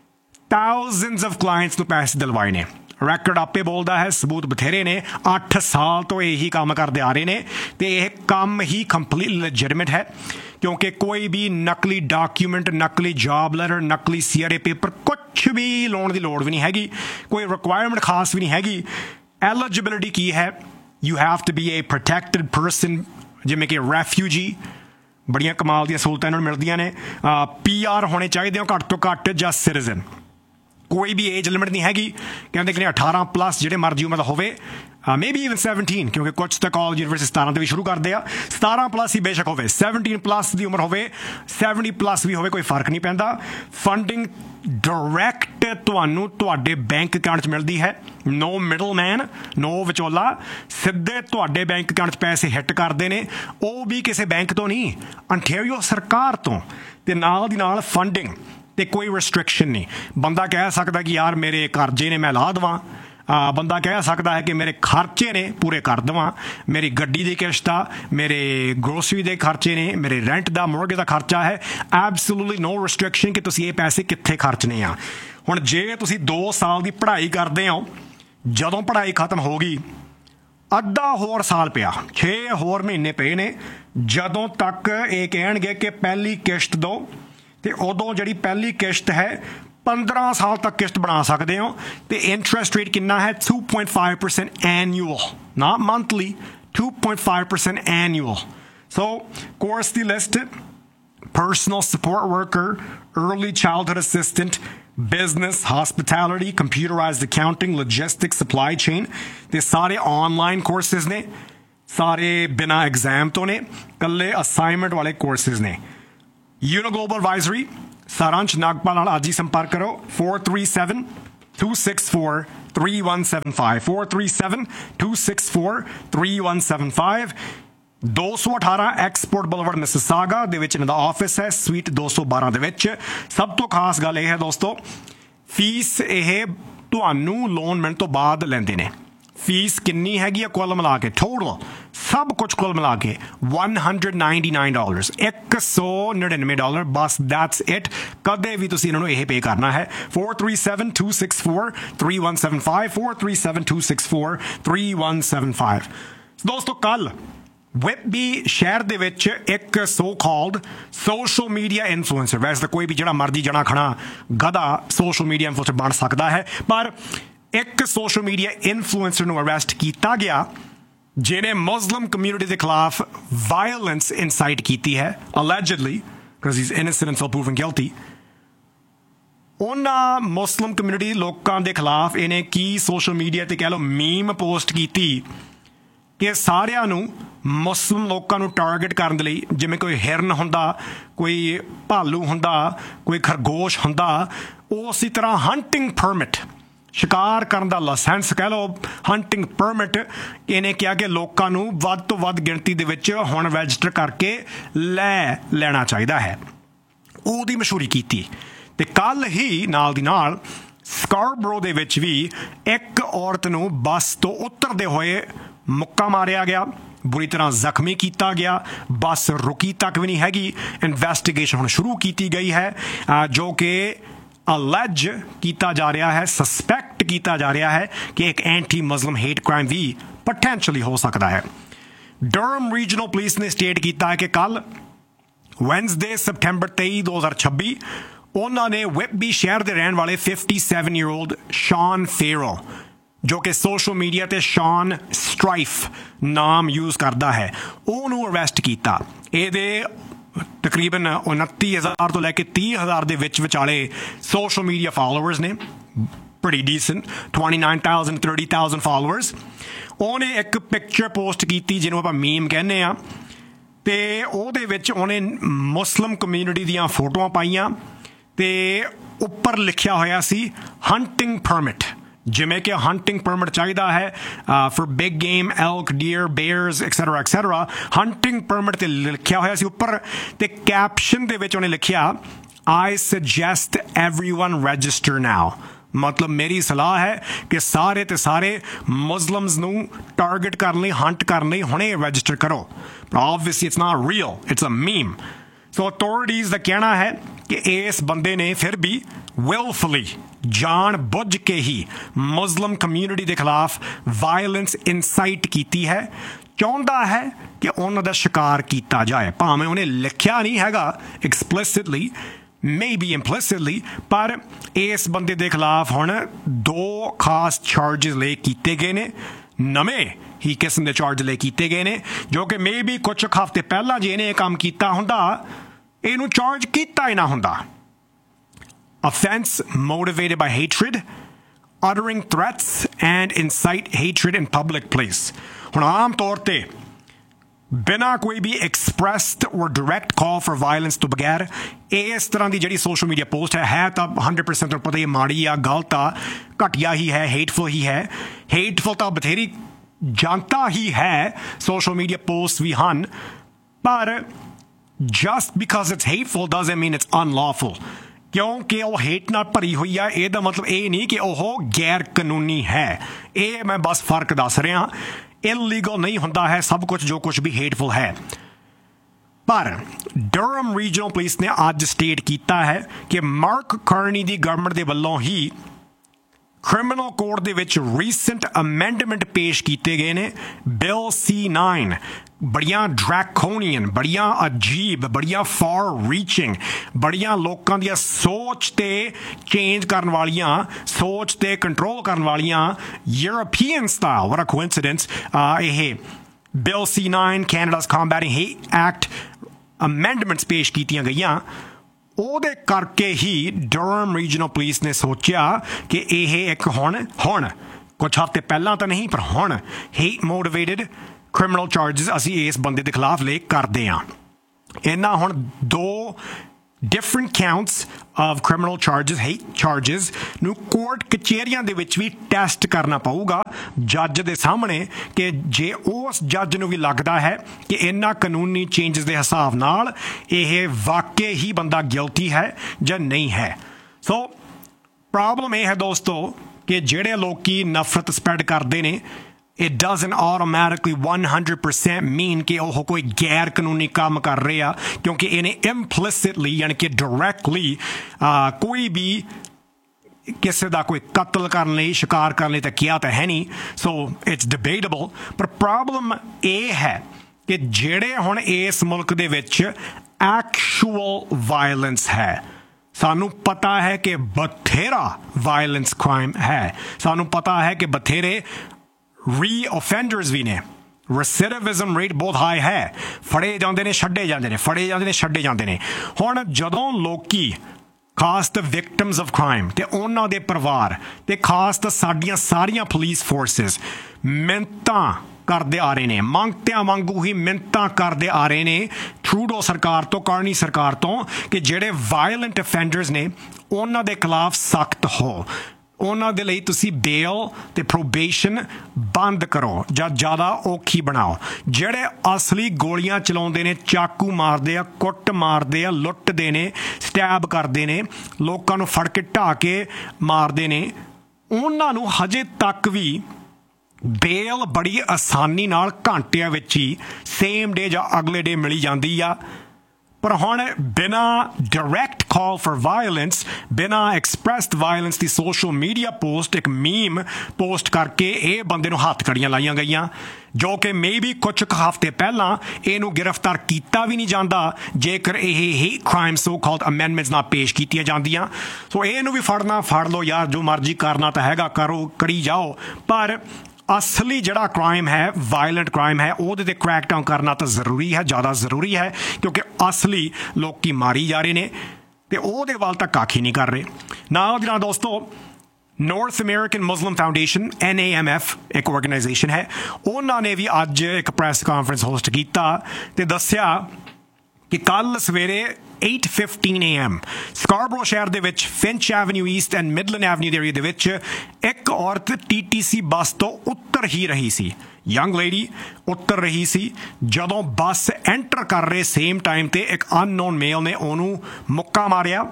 thousands of clients ਨੂੰ ਪੈਸੇ ਦਿਲਵਾਏ ਨੇ ਰੈਕਡ ਆਪੇ ਬੋਲਦਾ ਹੈ ਸਬੂਤ ਬਥੇਰੇ ਨੇ 8 ਸਾਲ ਤੋਂ ਇਹੀ ਕੰਮ ਕਰਦੇ ਆ ਰਹੇ ਨੇ ਤੇ ਇਹ ਕੰਮ ਹੀ ਕੰਪਲੀਟਲੀ ਲੈਜਿਟਿਮੇਟ ਹੈ ਕਿਉਂਕਿ ਕੋਈ ਵੀ ਨਕਲੀ ਡਾਕੂਮੈਂਟ ਨਕਲੀ ਜੌਬ ਲੈਟਰ ਨਕਲੀ CRA ਪੇਪਰ ਕੁਛ ਵੀ ਲਾਉਣ ਦੀ ਲੋੜ ਵੀ ਨਹੀਂ ਹੈਗੀ ਕੋਈ ਰਿਕੁਆਇਰਮੈਂਟ ਖਾਸ ਵੀ ਨਹੀਂ ਹੈਗੀ ਐਲੀਜੀਬਿਲਿਟੀ ਕੀ ਹੈ you have to B A protected person ਜਿਵੇਂ ਕਿ ਰੈਫਿਊਜੀ ਬੜੀਆਂ ਕਮਾਲ ਦੀਆਂ ਸਹੂਲਤਾਂ ਇਹਨਾਂ ਨੂੰ ਮਿਲਦੀਆਂ ਨੇ PR ਹੋਣੇ ਚਾਹੀਦੇ ਹੋ ਘੱਟ ਤੋਂ ਘੱਟ ਜਾਂ ਸਿਟੀਜ਼ਨ ਕੋਈ ਵੀ ਏਜ ਲਿਮਿਟ ਨਹੀਂ ਹੈਗੀ ਕਹਿੰਦੇ ਕਿ 18 ਪਲੱਸ ਜਿਹੜੇ ਮਰਜ਼ੀ ਉਮਰ ਦਾ ਹੋਵੇ ਮੇਬੀ ਈਵਨ 17 ਕਿਉਂਕਿ ਕੁਝ ਤਾਂ ਕਾਲਜ ਯੂਨੀਵਰਸਿਟੀ 17 ਤੋਂ ਵੀ ਸ਼ੁਰੂ ਕਰਦੇ ਆ 17 ਪਲੱਸ ਹੀ ਬੇਸ਼ੱਕ ਹੋਵੇ 17 ਪਲੱਸ ਦੀ ਉਮਰ ਹੋਵੇ 70 ਪਲੱਸ ਵੀ ਹੋਵੇ ਕੋਈ ਫਰਕ ਨਹੀਂ ਪੈਂਦਾ ਫੰਡਿੰਗ ਡਾਇਰੈਕਟ ਤੁਹਾਨੂੰ ਤੁਹਾਡੇ ਬੈਂਕ ਅਕਾਊਂਟ 'ਚ ਮਿਲਦੀ ਹੈ ਨੋ ਮਿਡਲਮੈਨ ਨੋ ਵਿਚੋਲਾ ਸਿੱਧੇ ਤੁਹਾਡੇ ਬੈਂਕ ਅਕਾਊਂਟ 'ਚ ਪੈਸੇ ਹਿੱਟ ਕਰਦੇ ਨੇ ਉਹ ਵੀ ਕਿਸੇ ਬੈਂਕ ਤੋਂ ਨਹੀਂ ਅੰਟੈਰੀਓ ਸਰਕਾਰ ਤੋਂ ਤੇ ਨਾਲ ਦੀ ਨਾਲ ਫੰਡਿੰਗ ਤੇ ਕੋਈ ਰਿਸਟ੍ਰਿਕਸ਼ਨ ਨਹੀਂ ਬੰਦਾ ਕਹਿ ਸਕਦਾ ਕਿ ਯਾਰ ਮੇਰੇ ਕਰਜ਼ੇ ਨੇ ਮੈਂ ਲਾ ਦੇਵਾਂ ਬੰਦਾ ਕਹਿ ਸਕਦਾ ਹੈ ਕਿ ਮੇਰੇ ਖਰਚੇ ਨੇ ਪੂਰੇ ਕਰ ਦੇਵਾਂ ਮੇਰੀ ਗੱਡੀ ਦੀ ਕਿਸ਼ਤ ਆ ਮੇਰੇ ਗਰੋਸਰੀ ਦੇ ਖਰਚੇ ਨੇ ਮੇਰੇ ਰੈਂਟ ਦਾ ਮੋਰਗੇਜ ਦਾ ਖਰਚਾ ਹੈ ਐਬਸੋਲੂਟਲੀ ਨੋ ਰਿਸਟ੍ਰਿਕਸ਼ਨ ਕਿ ਤੁਸੀਂ ਇਹ ਪੈਸੇ ਕਿੱਥੇ ਖਰਚਣੇ ਆ ਹੁਣ ਜੇ ਤੁਸੀਂ 2 ਸਾਲ ਦੀ ਪੜ੍ਹਾਈ ਕਰਦੇ ਹੋ ਜਦੋਂ ਪੜ੍ਹਾਈ ਖਤਮ ਹੋ ਗਈ ਅੱਧਾ ਹੋਰ ਸਾਲ ਪਿਆ 6 ਹੋਰ ਮਹੀਨੇ ਪਏ ਨੇ ਜਦੋਂ ਤੱਕ ਇਹ ਕਹਿਣਗੇ ਕਿ ਪਹਿਲੀ ਕਿਸ਼ਤ ਦਿਓ ਤੇ ਉਦੋਂ ਜਿਹੜੀ ਪਹਿਲੀ ਕਿਸ਼ਤ ਹੈ 15 ਸਾਲ ਤੱਕ ਕਿਸ਼ਤ ਬਣਾ ਸਕਦੇ ਹੋ ਤੇ ਇੰਟਰਸਟ ਰੇਟ ਕਿੰਨਾ ਹੈ 2.5% annual not monthly 2.5% annual so course the list personal support worker early childhood assistant business, hospitality, computerised accounting, logistics, supply chain ਤੇ ਸਾਰੇ ਆਨਲਾਈਨ ਕੋਰਸਿਸ ਨੇ, ਸਾਰੇ ਬਿਨਾਂ ਐਗਜ਼ਾਮ ਤੋਂ ਨੇ, ਇਕੱਲੇ ਅਸਾਈਨਮੈਂਟ ਵਾਲੇ ਕੋਰਸਿਸ ਨੇ। ਯੂਨੋ ਗਲੋਬਲ ਐਡਵਾਈਜ਼ਰੀ ਸਾਰਾਂਸ਼ ਨਾਗਪਾਲ ਨਾਲ ਅੱਜ ਹੀ ਸੰਪਰਕ ਕਰੋ 437-264-3175 437-264-3175 218 ਐਕਸਪੋਰਟ ਬੁਲਵਰਡ ਮਿਸਿਸਾਗਾ ਦੇ ਵਿੱਚ ਇਹਨਾਂ ਦਾ ਆਫਿਸ ਹੈ, ਸਵੀਟ 212 ਦੇ ਵਿੱਚ। ਸਭ ਤੋਂ ਖਾਸ ਗੱਲ ਇਹ ਹੈ ਦੋਸਤੋ, ਫੀਸ ਇਹ ਤੁਹਾਨੂੰ ਲੋਨ ਮਿਲਣ ਤੋਂ ਬਾਅਦ ਲੈਂਦੇ ਨੇ। ਫੀਸ ਕਿੰਨੀ ਹੈਗੀ ਆ ਕੁੱਲ ਮਿਲਾ ਕੇ, ਟੋਟਲ ਸਭ ਕੁਝ ਕੁੱਲ ਮਿਲਾ ਕੇ $199, $199 ਬਸ, ਦੈਟਸ ਇਟ। ਕਦੇ ਵੀ ਤੁਸੀਂ ਇਹਨਾਂ ਨੂੰ ਇਹ ਪੇ ਕਰਨਾ ਹੈ। 437-264-3175 437-264-3175। ਦੋਸਤੋ ਕੱਲ ਵਿਟਬੀ ਸ਼ਹਿਰ ਦੇ ਵਿੱਚ ਇੱਕ so called social media influencer, ਵੈਸੇ ਤਾਂ ਕੋਈ ਵੀ ਜਿਹੜਾ ਮਰਜ਼ੀ ਜਣਾ ਖਣਾ ਗਧਾ ਸੋਸ਼ਲ ਮੀਡੀਆ ਇਨਫਲੂਐਂਸਰ ਬਣ ਸਕਦਾ ਹੈ, ਪਰ ਇੱਕ ਸੋਸ਼ਲ ਮੀਡੀਆ ਇਨਫਲੂਐਂਸਰ ਨੂੰ ਅਰੈਸਟ ਕੀਤਾ ਗਿਆ ਜਿਹਨੇ ਮੁਸਲਿਮ ਕਮਿਊਨਿਟੀ ਦੇ ਖਿਲਾਫ ਵਾਇਲੈਂਸ ਇਨਸਾਈਟ ਕੀਤੀ ਹੈ, allegedly, because he's innocent until proven guilty। ਉਹਨਾਂ ਮੁਸਲਿਮ ਕਮਿਊਨਿਟੀ ਲੋਕਾਂ ਦੇ ਖਿਲਾਫ ਇਹਨੇ ਕੀ ਸੋਸ਼ਲ ਮੀਡੀਆ ਤੇ ਕਹਿ ਲਓ ਮੀਮ ਪੋਸਟ ਕੀਤੀ ਕਿ ਸਾਰਿਆਂ ਨੂੰ ਮੁਸਲਿਮ ਲੋਕਾਂ ਨੂੰ ਟਾਰਗੇਟ ਕਰਨ ਦੇ ਲਈ, ਜਿਵੇਂ ਕੋਈ ਹਿਰਨ ਹੁੰਦਾ, ਕੋਈ ਭਾਲੂ ਹੁੰਦਾ, ਕੋਈ ਖਰਗੋਸ਼ ਹੁੰਦਾ, ਉਸੇ ਤਰ੍ਹਾਂ ਹੰਟਿੰਗ ਪਰਮਿਟ, ਸ਼ਿਕਾਰ ਕਰਨ ਦਾ ਲਾਇਸੈਂਸ ਕਹਿ ਲਓ, ਹੰਟਿੰਗ ਪਰਮਿਟ, ਇਹਨੇ ਕਿਹਾ ਕਿ ਲੋਕਾਂ ਨੂੰ ਵੱਧ ਤੋਂ ਵੱਧ ਗਿਣਤੀ ਦੇ ਵਿੱਚ ਹੁਣ ਰਜਿਸਟਰ ਕਰਕੇ ਲੈਣਾ ਚਾਹੀਦਾ ਹੈ। ਉਹਦੀ ਮਸ਼ਹੂਰੀ ਕੀਤੀ। ਤੇ ਕੱਲ ਹੀ ਨਾਲ ਦੀ ਨਾਲ ਸਕਾਰਬਰੋ ਦੇ ਵਿੱਚ ਵੀ ਇੱਕ ਔਰਤ ਨੂੰ ਬੱਸ ਤੋਂ ਉਤਰਦੇ ਹੋਏ ਮੁੱਕਾ ਮਾਰਿਆ ਗਿਆ, ਬੁਰੀ ਤਰ੍ਹਾਂ ਜ਼ਖਮੀ ਕੀਤਾ ਗਿਆ, ਬੱਸ ਰੁਕੀ ਤੱਕ ਵੀ ਨਹੀਂ ਹੈਗੀ। ਇਨਵੈਸਟੀਗੇਸ਼ਨ ਹੁਣ ਸ਼ੁਰੂ ਕੀਤੀ ਗਈ ਹੈ, ਜੋ ਕਿ ਅਲੈਜ ਕੀਤਾ ਜਾ ਰਿਹਾ ਹੈ, ਸਸਪੈਕਟ ਕੀਤਾ ਜਾ ਰਿਹਾ ਹੈ ਕਿ ਇੱਕ ਐਂਟੀ ਮੁਸਲਿਮ ਹੇਟ ਕ੍ਰਾਈਮ ਵੀ ਪੋਟੈਂਸ਼ੀਅਲੀ ਹੋ ਸਕਦਾ ਹੈ। ਡਰਹਮ ਰੀਜਨਲ ਪੁਲਿਸ ਨੇ ਸਟੇਟ ਕੀਤਾ ਹੈ ਕਿ ਕੱਲ ਵੈਨਸਡੇ ਸਪਟੈਂਬਰ 23, 2026 ਉਹਨਾਂ ਨੇ ਵਿਟਬੀ ਸ਼ਹਿਰ ਦੇ ਰਹਿਣ ਵਾਲੇ 57-year-old ਸ਼ਾਨ ਫੇਰੋ, ਜੋ ਕਿ ਸੋਸ਼ਲ ਮੀਡੀਆ ਤੇ ਸ਼ਾਨ ਸਟ੍ਰਾਈਫ ਨਾਮ ਯੂਜ਼ ਕਰਦਾ ਹੈ, ਉਹਨੂੰ ਅਰੈਸਟ ਕੀਤਾ। ਇਹਦੇ ਤਕਰੀਬਨ 29,000 ਤੋਂ ਲੈ ਕੇ 30,000 ਦੇ ਵਿੱਚ ਵਿਚਾਲੇ ਸੋਸ਼ਲ ਮੀਡੀਆ ਫਾਲੋਅਰਸ ਨੇ, pretty decent, 29,000 30,000 ਫਾਲੋਅਰਸ। ਉਹਨੇ ਇੱਕ ਪਿਕਚਰ ਪੋਸਟ ਕੀਤੀ ਜਿਹਨੂੰ ਆਪਾਂ ਮੀਮ ਕਹਿੰਦੇ ਆ, ਤੇ ਉਹਦੇ ਵਿੱਚ ਉਹਨੇ ਮੁਸਲਿਮ ਕਮਿਊਨਿਟੀ ਦੀਆਂ ਫੋਟੋਆਂ ਪਾਈਆਂ ਤੇ ਉੱਪਰ ਲਿਖਿਆ ਹੋਇਆ ਸੀ ਹੰਟਿੰਗ ਪਰਮਿਟ, ਜਿਵੇਂ ਕਿ ਹੰਟਿੰਗ ਪਰਮਿਟ ਚਾਹੀਦਾ ਹੈ for big game, ਐਲਕ, dear, ਬੇਅਰਸ etcetera etcetera. Hunting permit ਤੇ ਲਿਖਿਆ ਹੋਇਆ ਸੀ ਉੱਪਰ, ਤੇ ਕੈਪਸ਼ਨ ਦੇ ਵਿੱਚ ਉਹਨੇ ਲਿਖਿਆ I suggest everyone register now। ਮਤਲਬ ਮੇਰੀ ਸਲਾਹ ਹੈ ਕਿ ਸਾਰੇ ਤੇ ਸਾਰੇ ਮੁਸਲਿਮਸ ਨੂੰ ਟਾਰਗੇਟ ਕਰਨ ਲਈ, ਹੰਟ ਕਰਨ ਲਈ ਹੁਣੇ ਰਜਿਸਟਰ ਕਰੋ। ਪਰ obviously it's not real, it's a meme। So authorities ਦਾ ਕਹਿਣਾ ਹੈ ਕਿ ਇਸ ਬੰਦੇ ਨੇ ਫਿਰ ਵੀ willfully, ਜਾਣ ਬੁੱਝ ਕੇ ਹੀ ਮੁਸਲਿਮ ਕਮਿਊਨਿਟੀ ਦੇ ਖਿਲਾਫ ਵਾਇਲੈਂਸ ਇਨਸਾਈਟ ਕੀਤੀ ਹੈ, ਚਾਹੁੰਦਾ ਹੈ ਕਿ ਉਹਨਾਂ ਦਾ ਸ਼ਿਕਾਰ ਕੀਤਾ ਜਾਏ। ਭਾਵੇਂ ਉਹਨੇ ਲਿਖਿਆ ਨਹੀਂ ਹੈਗਾ ਐਕਸਪਲਿਸਿਟਲੀ, maybe implicitly, ਪਰ ਇਸ ਬੰਦੇ ਦੇ ਖਿਲਾਫ ਹੁਣ 2 ਖਾਸ ਚਾਰਜਸ ਲੈ ਕੀਤੇ ਗਏ ਨੇ, ਨਵੇਂ ਹੀ ਕਿਸਮ ਦੇ ਚਾਰਜ ਲੈ ਕੀਤੇ ਗਏ ਨੇ, ਜੋ ਕਿ ਮੇਬੀ ਕੁਝ ਹਫ਼ਤੇ ਪਹਿਲਾਂ ਜੇ ਇਹਨੇ ਇਹ ਕੰਮ ਕੀਤਾ ਹੁੰਦਾ ਇਹਨੂੰ ਚਾਰਜ ਕੀਤਾ ਹੀ ਨਾ ਹੁੰਦਾ। Offense motivated by hatred, uttering threats and incite hatred in public place। ਹੁਣ ਆਮ ਤੌਰ ਤੇ ਬਿਨਾਂ ਕੋਈ ਵੀ ਐਕਸਪ੍ਰੈਸਡ ਔਰ ਡਾਇਰੈਕਟ ਕਾਲ ਫॉर ਵਾਇਲੈਂਸ ਤੋਂ ਬਗੈਰ ਇਸ ਤਰ੍ਹਾਂ ਦੀ ਜਿਹੜੀ ਸੋਸ਼ਲ ਮੀਡੀਆ ਪੋਸਟ ਹੈ ਤਾਂ 100% ਪਤਾ ਹੀ ਮਾੜੀ ਆ, ਗਲਤ ਆ, ਘਟੀਆ ਹੀ ਹੈ, ਹੇਟਫੁਲ ਹੀ ਹੈ। ਹੇਟਫੁਲ ਤਾਂ ਬਥੇਰੀ ਜਨਤਾ ਹੀ ਹੈ, ਸੋਸ਼ਲ ਮੀਡੀਆ ਪੋਸਟ ਵੀ ਹਨ, ਪਰ just because it's hateful doesn't mean it's unlawful। ਕਿਉਂਕਿ ਉਹ ਹੇਟ ਨਾਲ ਭਰੀ ਹੋਈ ਆ, ਇਹਦਾ ਮਤਲਬ ਇਹ ਨਹੀਂ ਕਿ ਉਹ ਗੈਰ ਕਾਨੂੰਨੀ ਹੈ। ਇਹ ਮੈਂ ਬਸ ਫਰਕ ਦੱਸ ਰਿਹਾ। ਇਲੀਗਲ ਨਹੀਂ ਹੁੰਦਾ ਹੈ ਸਭ ਕੁਝ ਜੋ ਕੁਝ ਵੀ ਹੇਟਫੁਲ ਹੈ। ਪਰ ਡਰਹਮ ਰੀਜਨਲ ਪੁਲਿਸ ਨੇ ਅੱਜ ਸਟੇਟ ਕੀਤਾ ਹੈ ਕਿ ਮਾਰਕ ਕਾਰਨੀ ਦੀ ਗਵਰਨਮੈਂਟ ਦੇ ਵੱਲੋਂ ਹੀ ਕ੍ਰਿਮੀਨਲ ਕੋਡ ਦੇ ਵਿੱਚ ਰੀਸੈਂਟ ਅਮੈਂਡਮੈਂਟ ਪੇਸ਼ ਕੀਤੇ ਗਏ ਨੇ, ਬਿੱਲ C9। ਬੜੀਆਂ ਡਰੈਕੋਨੀਅਨ, ਬੜੀਆਂ ਅਜੀਬ, ਬੜੀਆਂ ਫਾਰ ਰੀਚਿੰਗ, ਬੜੀਆਂ ਲੋਕਾਂ ਦੀਆਂ ਸੋਚ ਤੇ ਚੇਂਜ ਕਰਨ ਵਾਲੀਆਂ, ਸੋਚ ਤੇ ਕੰਟਰੋਲ ਕਰਨ ਵਾਲੀਆਂ ਯੂਰਪੀਅਨ ਸਟਾਈਲ, ਵਾਟ ਅ ਕੋਇਨਸੀਡੈਂਸ, ਇਹ bill C9 ਕੈਨੇਡਾਸ ਕੰਬੈਟਿੰਗ hate act amendments ਪੇਸ਼ ਕੀਤੀਆਂ ਗਈਆਂ। ਉਹਦੇ ਕਰਕੇ ਹੀ ਡਰਮ ਰੀਜਨਲ ਪੁਲਿਸ ਨੇ ਸੋਚਿਆ ਕਿ ਇਹ ਇੱਕ ਹੁਣ ਕੁਛ ਹਫ਼ਤੇ ਪਹਿਲਾਂ ਤਾਂ ਨਹੀਂ ਪਰ ਹੁਣ ਹੇਟ ਮੋਟੀਵੇਟਡ ਕ੍ਰਿਮੀਨਲ ਚਾਰਜਸ ਅਸੀਂ ਇਸ ਬੰਦੇ ਦੇ ਖਿਲਾਫ ਲੈ ਕਰਦੇ ਹਾਂ। ਇਹਨਾਂ ਹੁਣ 2 different counts of criminal charges, hate charges ਨੂੰ ਕੋਰਟ ਕਚਹਿਰੀਆਂ ਦੇ ਵਿੱਚ ਵੀ ਟੈਸਟ ਕਰਨਾ ਪਊਗਾ ਜੱਜ ਦੇ ਸਾਹਮਣੇ ਕਿ ਜੇ ਉਸ ਜੱਜ ਨੂੰ ਵੀ ਲੱਗਦਾ ਹੈ ਕਿ ਇਹਨਾਂ ਕਾਨੂੰਨੀ ਚੇਂਜਸ ਦੇ ਹਿਸਾਬ ਨਾਲ ਇਹ ਵਾਕਈ ਹੀ ਬੰਦਾ ਗਿਲਟੀ ਹੈ ਜਾਂ ਨਹੀਂ ਹੈ। ਸੋ ਪ੍ਰੋਬਲਮ ਇਹ ਹੈ ਦੋਸਤੋ ਕਿ ਜਿਹੜੇ ਲੋਕੀ ਨਫ਼ਰਤ ਸਪਰੈਡ ਕਰਦੇ ਨੇ it doesn't automatically 100% mean ਕਿ ਉਹ ਕੋਈ ਗੈਰ ਕਾਨੂੰਨੀ ਕੰਮ ਕਰ ਰਹੇ ਆ ਕਿਉਂਕਿ ਇਹਨੇ implicitly ਯਾਨੀ ਕਿ directly ਕੋਈ ਵੀ ਕਿਸੇ ਦਾ ਕੋਈ ਕਤਲ ਕਰਨ ਲਈ ਸ਼ਿਕਾਰ ਕਰਨ ਲਈ ਤਾਂ ਕਿਹਾ ਤਾਂ ਹੈ ਨਹੀਂ। ਸੋ ਇਟਸ ਡਿਬੇਟੇਬਲ ਪਰ ਪ੍ਰੋਬਲਮ ਇਹ ਹੈ ਕਿ ਜਿਹੜੇ ਹੁਣ ਇਸ ਮੁਲਕ ਦੇ ਵਿੱਚ ਐਕਚੁਅਲ ਵਾਇਲੈਂਸ ਹੈ ਸਾਨੂੰ ਪਤਾ ਹੈ ਕਿ ਬਥੇਰਾ ਵਾਇਲੈਂਸ ਕ੍ਰਾਈਮ ਹੈ ਸਾਨੂੰ ਪਤਾ ਹੈ ਕਿ ਬਥੇਰੇ ਰੀ-offenders ਵੀ ਨੇ recidivism rate ਬਹੁਤ ਹਾਈ ਹੈ ਫੜੇ ਜਾਂਦੇ ਨੇ ਛੱਡੇ ਜਾਂਦੇ ਨੇ ਫੜੇ ਜਾਂਦੇ ਨੇ ਛੱਡੇ ਜਾਂਦੇ ਨੇ। ਹੁਣ ਜਦੋਂ ਲੋਕੀ ਖਾਸ ਤਾਂ ਵਿਕਟਮਸ ਆਫ ਕ੍ਰਾਈਮ ਤੇ ਉਹਨਾਂ ਦੇ ਪਰਿਵਾਰ ਤੇ ਖਾਸ ਤਾਂ ਸਾਡੀਆਂ ਸਾਰੀਆਂ ਪੁਲਿਸ ਫੋਰਸਿਸ ਮਿੰਨਤਾਂ ਕਰਦੇ ਆ ਰਹੇ ਨੇ ਮੰਗਤਿਆਂ ਵਾਂਗੂ ਹੀ ਮਿੰਨਤਾਂ ਕਰਦੇ ਆ ਰਹੇ ਨੇ ਟਰੂਡੋ ਸਰਕਾਰ ਤੋਂ ਕਾਰਨੀ ਸਰਕਾਰ ਤੋਂ ਕਿ ਜਿਹੜੇ ਵਾਇਲੈਂਟ ਅਫੈਂਡਰਸ ਨੇ ਉਹਨਾਂ ਦੇ ਖਿਲਾਫ ਸਖਤ ਹੋ ਉਹਨਾਂ ਦੇ ਲਈ ਤੁਸੀਂ ਬੇਲ ਤੇ ਪ੍ਰੋਬੇਸ਼ਨ ਬੰਦ ਕਰੋ ਜਾਂ ਜ਼ਿਆਦਾ ਔਖੀ ਬਣਾਓ। ਜਿਹੜੇ ਅਸਲੀ ਗੋਲੀਆਂ ਚਲਾਉਂਦੇ ਨੇ ਚਾਕੂ ਮਾਰਦੇ ਆ ਕੁੱਟ ਮਾਰਦੇ ਆ ਲੁੱਟਦੇ ਨੇ ਸਟੈਬ ਕਰਦੇ ਨੇ ਲੋਕਾਂ ਨੂੰ ਫੜ ਕੇ ਢਾਹ ਕੇ ਮਾਰਦੇ ਨੇ ਉਹਨਾਂ ਨੂੰ ਹਜੇ ਤੱਕ ਵੀ ਬੇਲ ਬੜੀ ਆਸਾਨੀ ਨਾਲ ਘੰਟਿਆਂ ਵਿੱਚ ਹੀ ਸੇਮ ਡੇ ਜਾਂ ਅਗਲੇ ਡੇ ਮਿਲੀ ਜਾਂਦੀ ਆ। ਪਰ ਹੁਣ ਬਿਨਾਂ ਡਾਇਰੈਕਟ ਕਾਲ ਫॉर ਵਾਇਲੈਂਸ ਬਿਨਾਂ ਐਕਸਪ੍ਰੈਸਡ ਵਾਇਲੈਂਸ ਦੀ ਸੋਸ਼ਲ ਮੀਡੀਆ ਪੋਸਟ ਇੱਕ ਮੀਮ ਪੋਸਟ ਕਰਕੇ ਇਹ ਬੰਦੇ ਨੂੰ ਹੱਥ ਕੜੀਆਂ ਲਾਈਆਂ ਗਈਆਂ ਜੋ ਕਿ ਮੇਬੀ ਕੁਝ ਹਫ਼ਤੇ ਪਹਿਲਾਂ ਇਹਨੂੰ ਗ੍ਰਿਫਤਾਰ ਕੀਤਾ ਵੀ ਨਹੀਂ ਜਾਂਦਾ ਜੇਕਰ ਇਹ hate crime so called amendments ਨਾ ਪੇਸ਼ ਕੀਤੀਆਂ ਜਾਂਦੀਆਂ। ਸੋ ਇਹਨੂੰ ਵੀ ਫੜਨਾ ਫੜ ਲਓ ਯਾਰ ਜੋ ਮਰਜ਼ੀ ਕਰਨਾ ਤਾਂ ਹੈਗਾ ਕਰੋ ਕਰੀ ਜਾਓ ਪਰ ਅਸਲੀ ਜਿਹੜਾ ਕ੍ਰਾਈਮ ਹੈ ਵਾਇਲੈਂਟ ਕ੍ਰਾਈਮ ਹੈ ਉਹਦੇ ਤੇ ਕ੍ਰੈਕ ਡਾਊਨ ਕਰਨਾ ਤਾਂ ਜ਼ਰੂਰੀ ਹੈ ਜ਼ਿਆਦਾ ਜ਼ਰੂਰੀ ਹੈ ਕਿਉਂਕਿ ਅਸਲੀ ਲੋਕੀ ਮਾਰੀ ਜਾ ਰਹੇ ਨੇ ਤੇ ਉਹਦੇ ਵੱਲ ਤਾਂ ਕੱਖ ਹੀ ਨਹੀਂ ਕਰ ਰਹੇ। ਨਾਲ ਦੀ ਨਾਲ ਦੋਸਤੋ ਨਾਰਥ ਅਮਰੀਕਨ ਮੁਸਲਿਮ ਫਾਊਂਡੇਸ਼ਨ NAMF ਇੱਕ ਆਰਗੇਨਾਈਜੇਸ਼ਨ ਹੈ ਉਹਨਾਂ ਨੇ ਵੀ ਅੱਜ ਇੱਕ ਪ੍ਰੈਸ ਕਾਨਫਰੰਸ ਹੋਸਟ ਕੀਤਾ ਤੇ ਦੱਸਿਆ ਕਿ ਕੱਲ ਸਵੇਰੇ 8:15 AM ਸਕਾਰਬਰੋ ਸ਼ਹਿਰ ਦੇ ਵਿੱਚ finch avenue East and Midland avenue ਦੇ ਏਰੀਆ ਦੇ ਵਿੱਚ ਇੱਕ ਔਰਤ TTC ਬੱਸ ਤੋਂ ਉੱਤਰ ਹੀ ਰਹੀ ਸੀ ਯੰਗ ਲੇਡੀ ਉੱਤਰ ਰਹੀ ਸੀ ਜਦੋਂ ਬੱਸ ਐਂਟਰ ਕਰ ਰਹੇ ਸੇਮ ਟਾਈਮ ਤੇ ਇੱਕ ਅਨਨੋਨ ਮੇਲ ਨੇ ਉਹਨੂੰ ਮੁੱਕਾ ਮਾਰਿਆ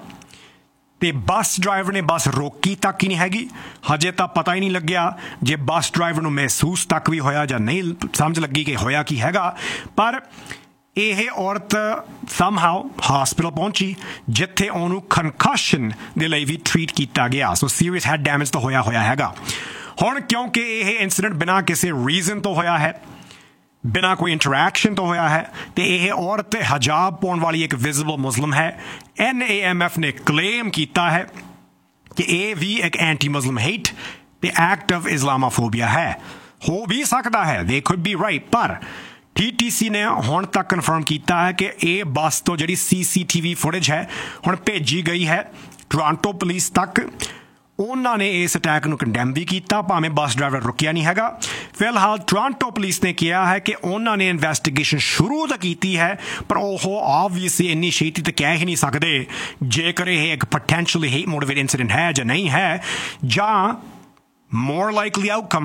ਤੇ ਬੱਸ ਡਰਾਈਵਰ ਨੇ ਬੱਸ ਰੋਕੀ ਤੱਕ ਹੀ ਨਹੀਂ ਹੈਗੀ ਹਜੇ ਤਾਂ ਪਤਾ ਹੀ ਨਹੀਂ ਲੱਗਿਆ ਜੇ ਬੱਸ ਡਰਾਈਵਰ ਨੂੰ ਮਹਿਸੂਸ ਤੱਕ ਵੀ ਹੋਇਆ ਜਾਂ ਨਹੀਂ ਸਮਝ ਲੱਗੀ ਕਿ ਹੋਇਆ ਕੀ ਹੈਗਾ ਪਰ ਇਹ ਔਰਤ ਸਮਹਾਉ ਹਸਪੀਟਲ ਪਹੁੰਚੀ ਜਿੱਥੇ ਉਹਨੂੰ ਕਨਕਸ਼ਨ ਦੇ ਲਈ ਵੀ ਟ੍ਰੀਟ ਕੀਤਾ ਗਿਆ ਸੋ ਸੀਰੀਅਸ ਹੈਡ ਡੈਮੇਜ ਤਾਂ ਹੋਇਆ ਹੈਗਾ। ਹੁਣ ਕਿਉਂਕਿ ਇਹ ਇਨਸੀਡੈਂਟ ਬਿਨਾਂ ਕਿਸੇ ਰੀਜ਼ਨ ਤੋਂ ਹੋਇਆ ਹੈ ਬਿਨਾਂ ਕੋਈ ਇੰਟਰੈਕਸ਼ਨ ਤੋਂ ਹੋਇਆ ਹੈ ਤੇ ਇਹ ਔਰਤ ਹਜਾਬ ਪਾਉਣ ਵਾਲੀ ਇੱਕ ਵਿਜ਼ੀਬਲ ਮੁਸਲਿਮ ਹੈ NAMF ਨੇ ਕਲੇਮ ਕੀਤਾ ਹੈ ਕਿ ਇਹ ਵੀ ਇੱਕ ਐਂਟੀ ਮੁਸਲਿਮ ਹੇਟ ਤੇ ਐਕਟ ਆਫ ਇਸਲਾਮੋਫੋਬੀਆ ਹੈ ਹੋ ਵੀ ਸਕਦਾ ਹੈ ਦੇ ਕੁਡ ਬੀ ਰਾਈਟ ਪਰ TTC ਨੇ ਹੁਣ ਤੱਕ ਕਨਫਰਮ ਕੀਤਾ ਹੈ ਕਿ ਇਹ ਬੱਸ ਤੋਂ ਜਿਹੜੀ CCTV ਫੁਟੇਜ ਹੈ ਹੁਣ ਭੇਜੀ ਗਈ ਹੈ ਟੋਰਾਂਟੋ ਪੁਲਿਸ ਤੱਕ ਉਹਨਾਂ ਨੇ ਇਸ ਅਟੈਕ ਨੂੰ ਕੰਡੈਮ ਵੀ ਕੀਤਾ ਭਾਵੇਂ ਬੱਸ ਡਰਾਈਵਰ ਰੁਕਿਆ ਨਹੀਂ ਹੈਗਾ। ਫਿਲਹਾਲ ਟੋਰਾਂਟੋ ਪੁਲਿਸ ਨੇ ਕਿਹਾ ਹੈ ਕਿ ਉਹਨਾਂ ਨੇ ਇਨਵੈਸਟੀਗੇਸ਼ਨ ਸ਼ੁਰੂ ਤਾਂ ਕੀਤੀ ਹੈ ਪਰ ਉਹ ਆਬਵੀਅਸਲੀ ਇੰਨੀ ਛੇਤੀ ਤਾਂ ਕਹਿ ਹੀ ਨਹੀਂ ਸਕਦੇ ਜੇਕਰ ਇਹ ਇੱਕ ਪੋਟੈਂਸ਼ੀਅਲੀ ਹੇਟ ਮੋਟੀਵੇਟਡ ਇਨਸੀਡੈਂਟ ਹੈ ਜਾਂ ਨਹੀਂ ਹੈ ਜਾਂ ਮੋਰ ਲਾਈਕਲੀ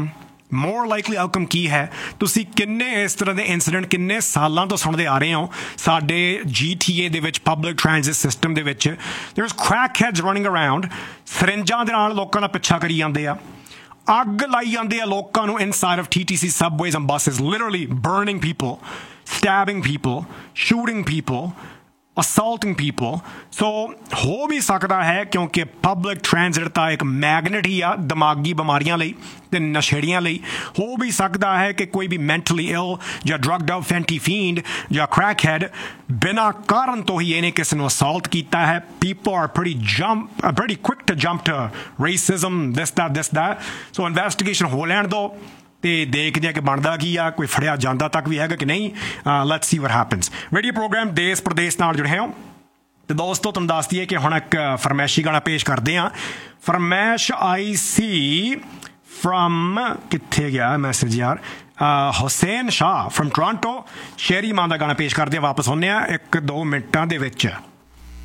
ਆਊਟਕਮ ਕੀ ਹੈ। ਤੁਸੀਂ ਕਿੰਨੇ ਇਸ ਤਰ੍ਹਾਂ ਦੇ ਇਨਸੀਡੈਂਟ ਕਿੰਨੇ ਸਾਲਾਂ ਤੋਂ ਸੁਣਦੇ ਆ ਰਹੇ ਹੋ ਸਾਡੇ GTA ਦੇ ਵਿੱਚ ਪਬਲਿਕ ਟ੍ਰਾਂਜ਼ਿਟ ਸਿਸਟਮ ਦੇ ਵਿੱਚ ਦੇਅਰਸ ਕ੍ਰੈਕਹੈਡਸ ਰਨਿੰਗ ਅਰਾਊਂਡ ਸਰਿੰਜਾਂ ਦੇ ਨਾਲ ਲੋਕਾਂ ਦਾ ਪਿੱਛਾ ਕਰੀ ਜਾਂਦੇ ਆ ਅੱਗ ਲਾਈ ਜਾਂਦੇ ਆ ਲੋਕਾਂ ਨੂੰ inside of TTC subways and buses literally burning people stabbing people shooting people assaulting people so ਹੋ ਵੀ ਸਕਦਾ ਹੈ ਕਿਉਂਕਿ ਪਬਲਿਕ ਟ੍ਰਾਂਜ਼ਿਟ ਤਾਂ ਇੱਕ ਮੈਗਨੇਟ ਹੀ ਆ ਦਿਮਾਗੀ ਬਿਮਾਰੀਆਂ ਲਈ ਤੇ ਨਸ਼ੇੜੀਆਂ ਲਈ ਹੋ ਵੀ ਸਕਦਾ ਹੈ ਕਿ ਕੋਈ ਵੀ ਮੈਂਟਲੀ ਇਲ ਜਾਂ ਡਰੱਗਡ ਆਊਟ ਫੈਂਟੀ ਫੀਂਡ ਜਾਂ ਕ੍ਰੈਕਹੈਡ ਬਿਨਾਂ ਕਾਰਨ ਤੋਂ ਹੀ ਇਹਨੇ ਕਿਸੇ ਨੂੰ ਅਸਾਲਟ ਕੀਤਾ ਹੈ। People are pretty quick to jump to racism this that so investigation ਹੋ ਲੈਣ ਦਿਓ ਤੇ ਦੇਖਦੇ ਆ ਕਿ ਬਣਦਾ ਕੀ ਆ ਕੋਈ ਫੜਿਆ ਜਾਂਦਾ ਤੱਕ ਵੀ ਹੈਗਾ ਕਿ ਨਹੀਂ let's see what happens. Radio programme ਦੇਸ਼ ਪ੍ਰਦੇਸ਼ ਨਾਲ ਜੁੜੇ ਹੋ ਤੇ ਦੋਸਤੋ ਤੁਹਾਨੂੰ ਦੱਸ ਦਈਏ ਕਿ ਹੁਣ ਇੱਕ ਫਰਮੈਸ਼ੀ ਗਾਣਾ ਪੇਸ਼ ਕਰਦੇ ਹਾਂ। ਫਰਮੈਸ਼ ਆਈ ਸੀ ਫਰਮ, ਕਿੱਥੇ ਗਿਆ ਮੈਸੇਜ ਯਾਰ, ਹੁਸੈਨ ਸ਼ਾਹ ਫਰਮ ਟੋਰਾਂਟੋ। ਸ਼ੇਰੀ ਮਾਂ ਦਾ ਗਾਣਾ ਪੇਸ਼ ਕਰਦੇ ਹਾਂ, ਵਾਪਸ ਹੁੰਦੇ ਹਾਂ 1-2 ਮਿੰਟਾਂ ਦੇ ਵਿੱਚ।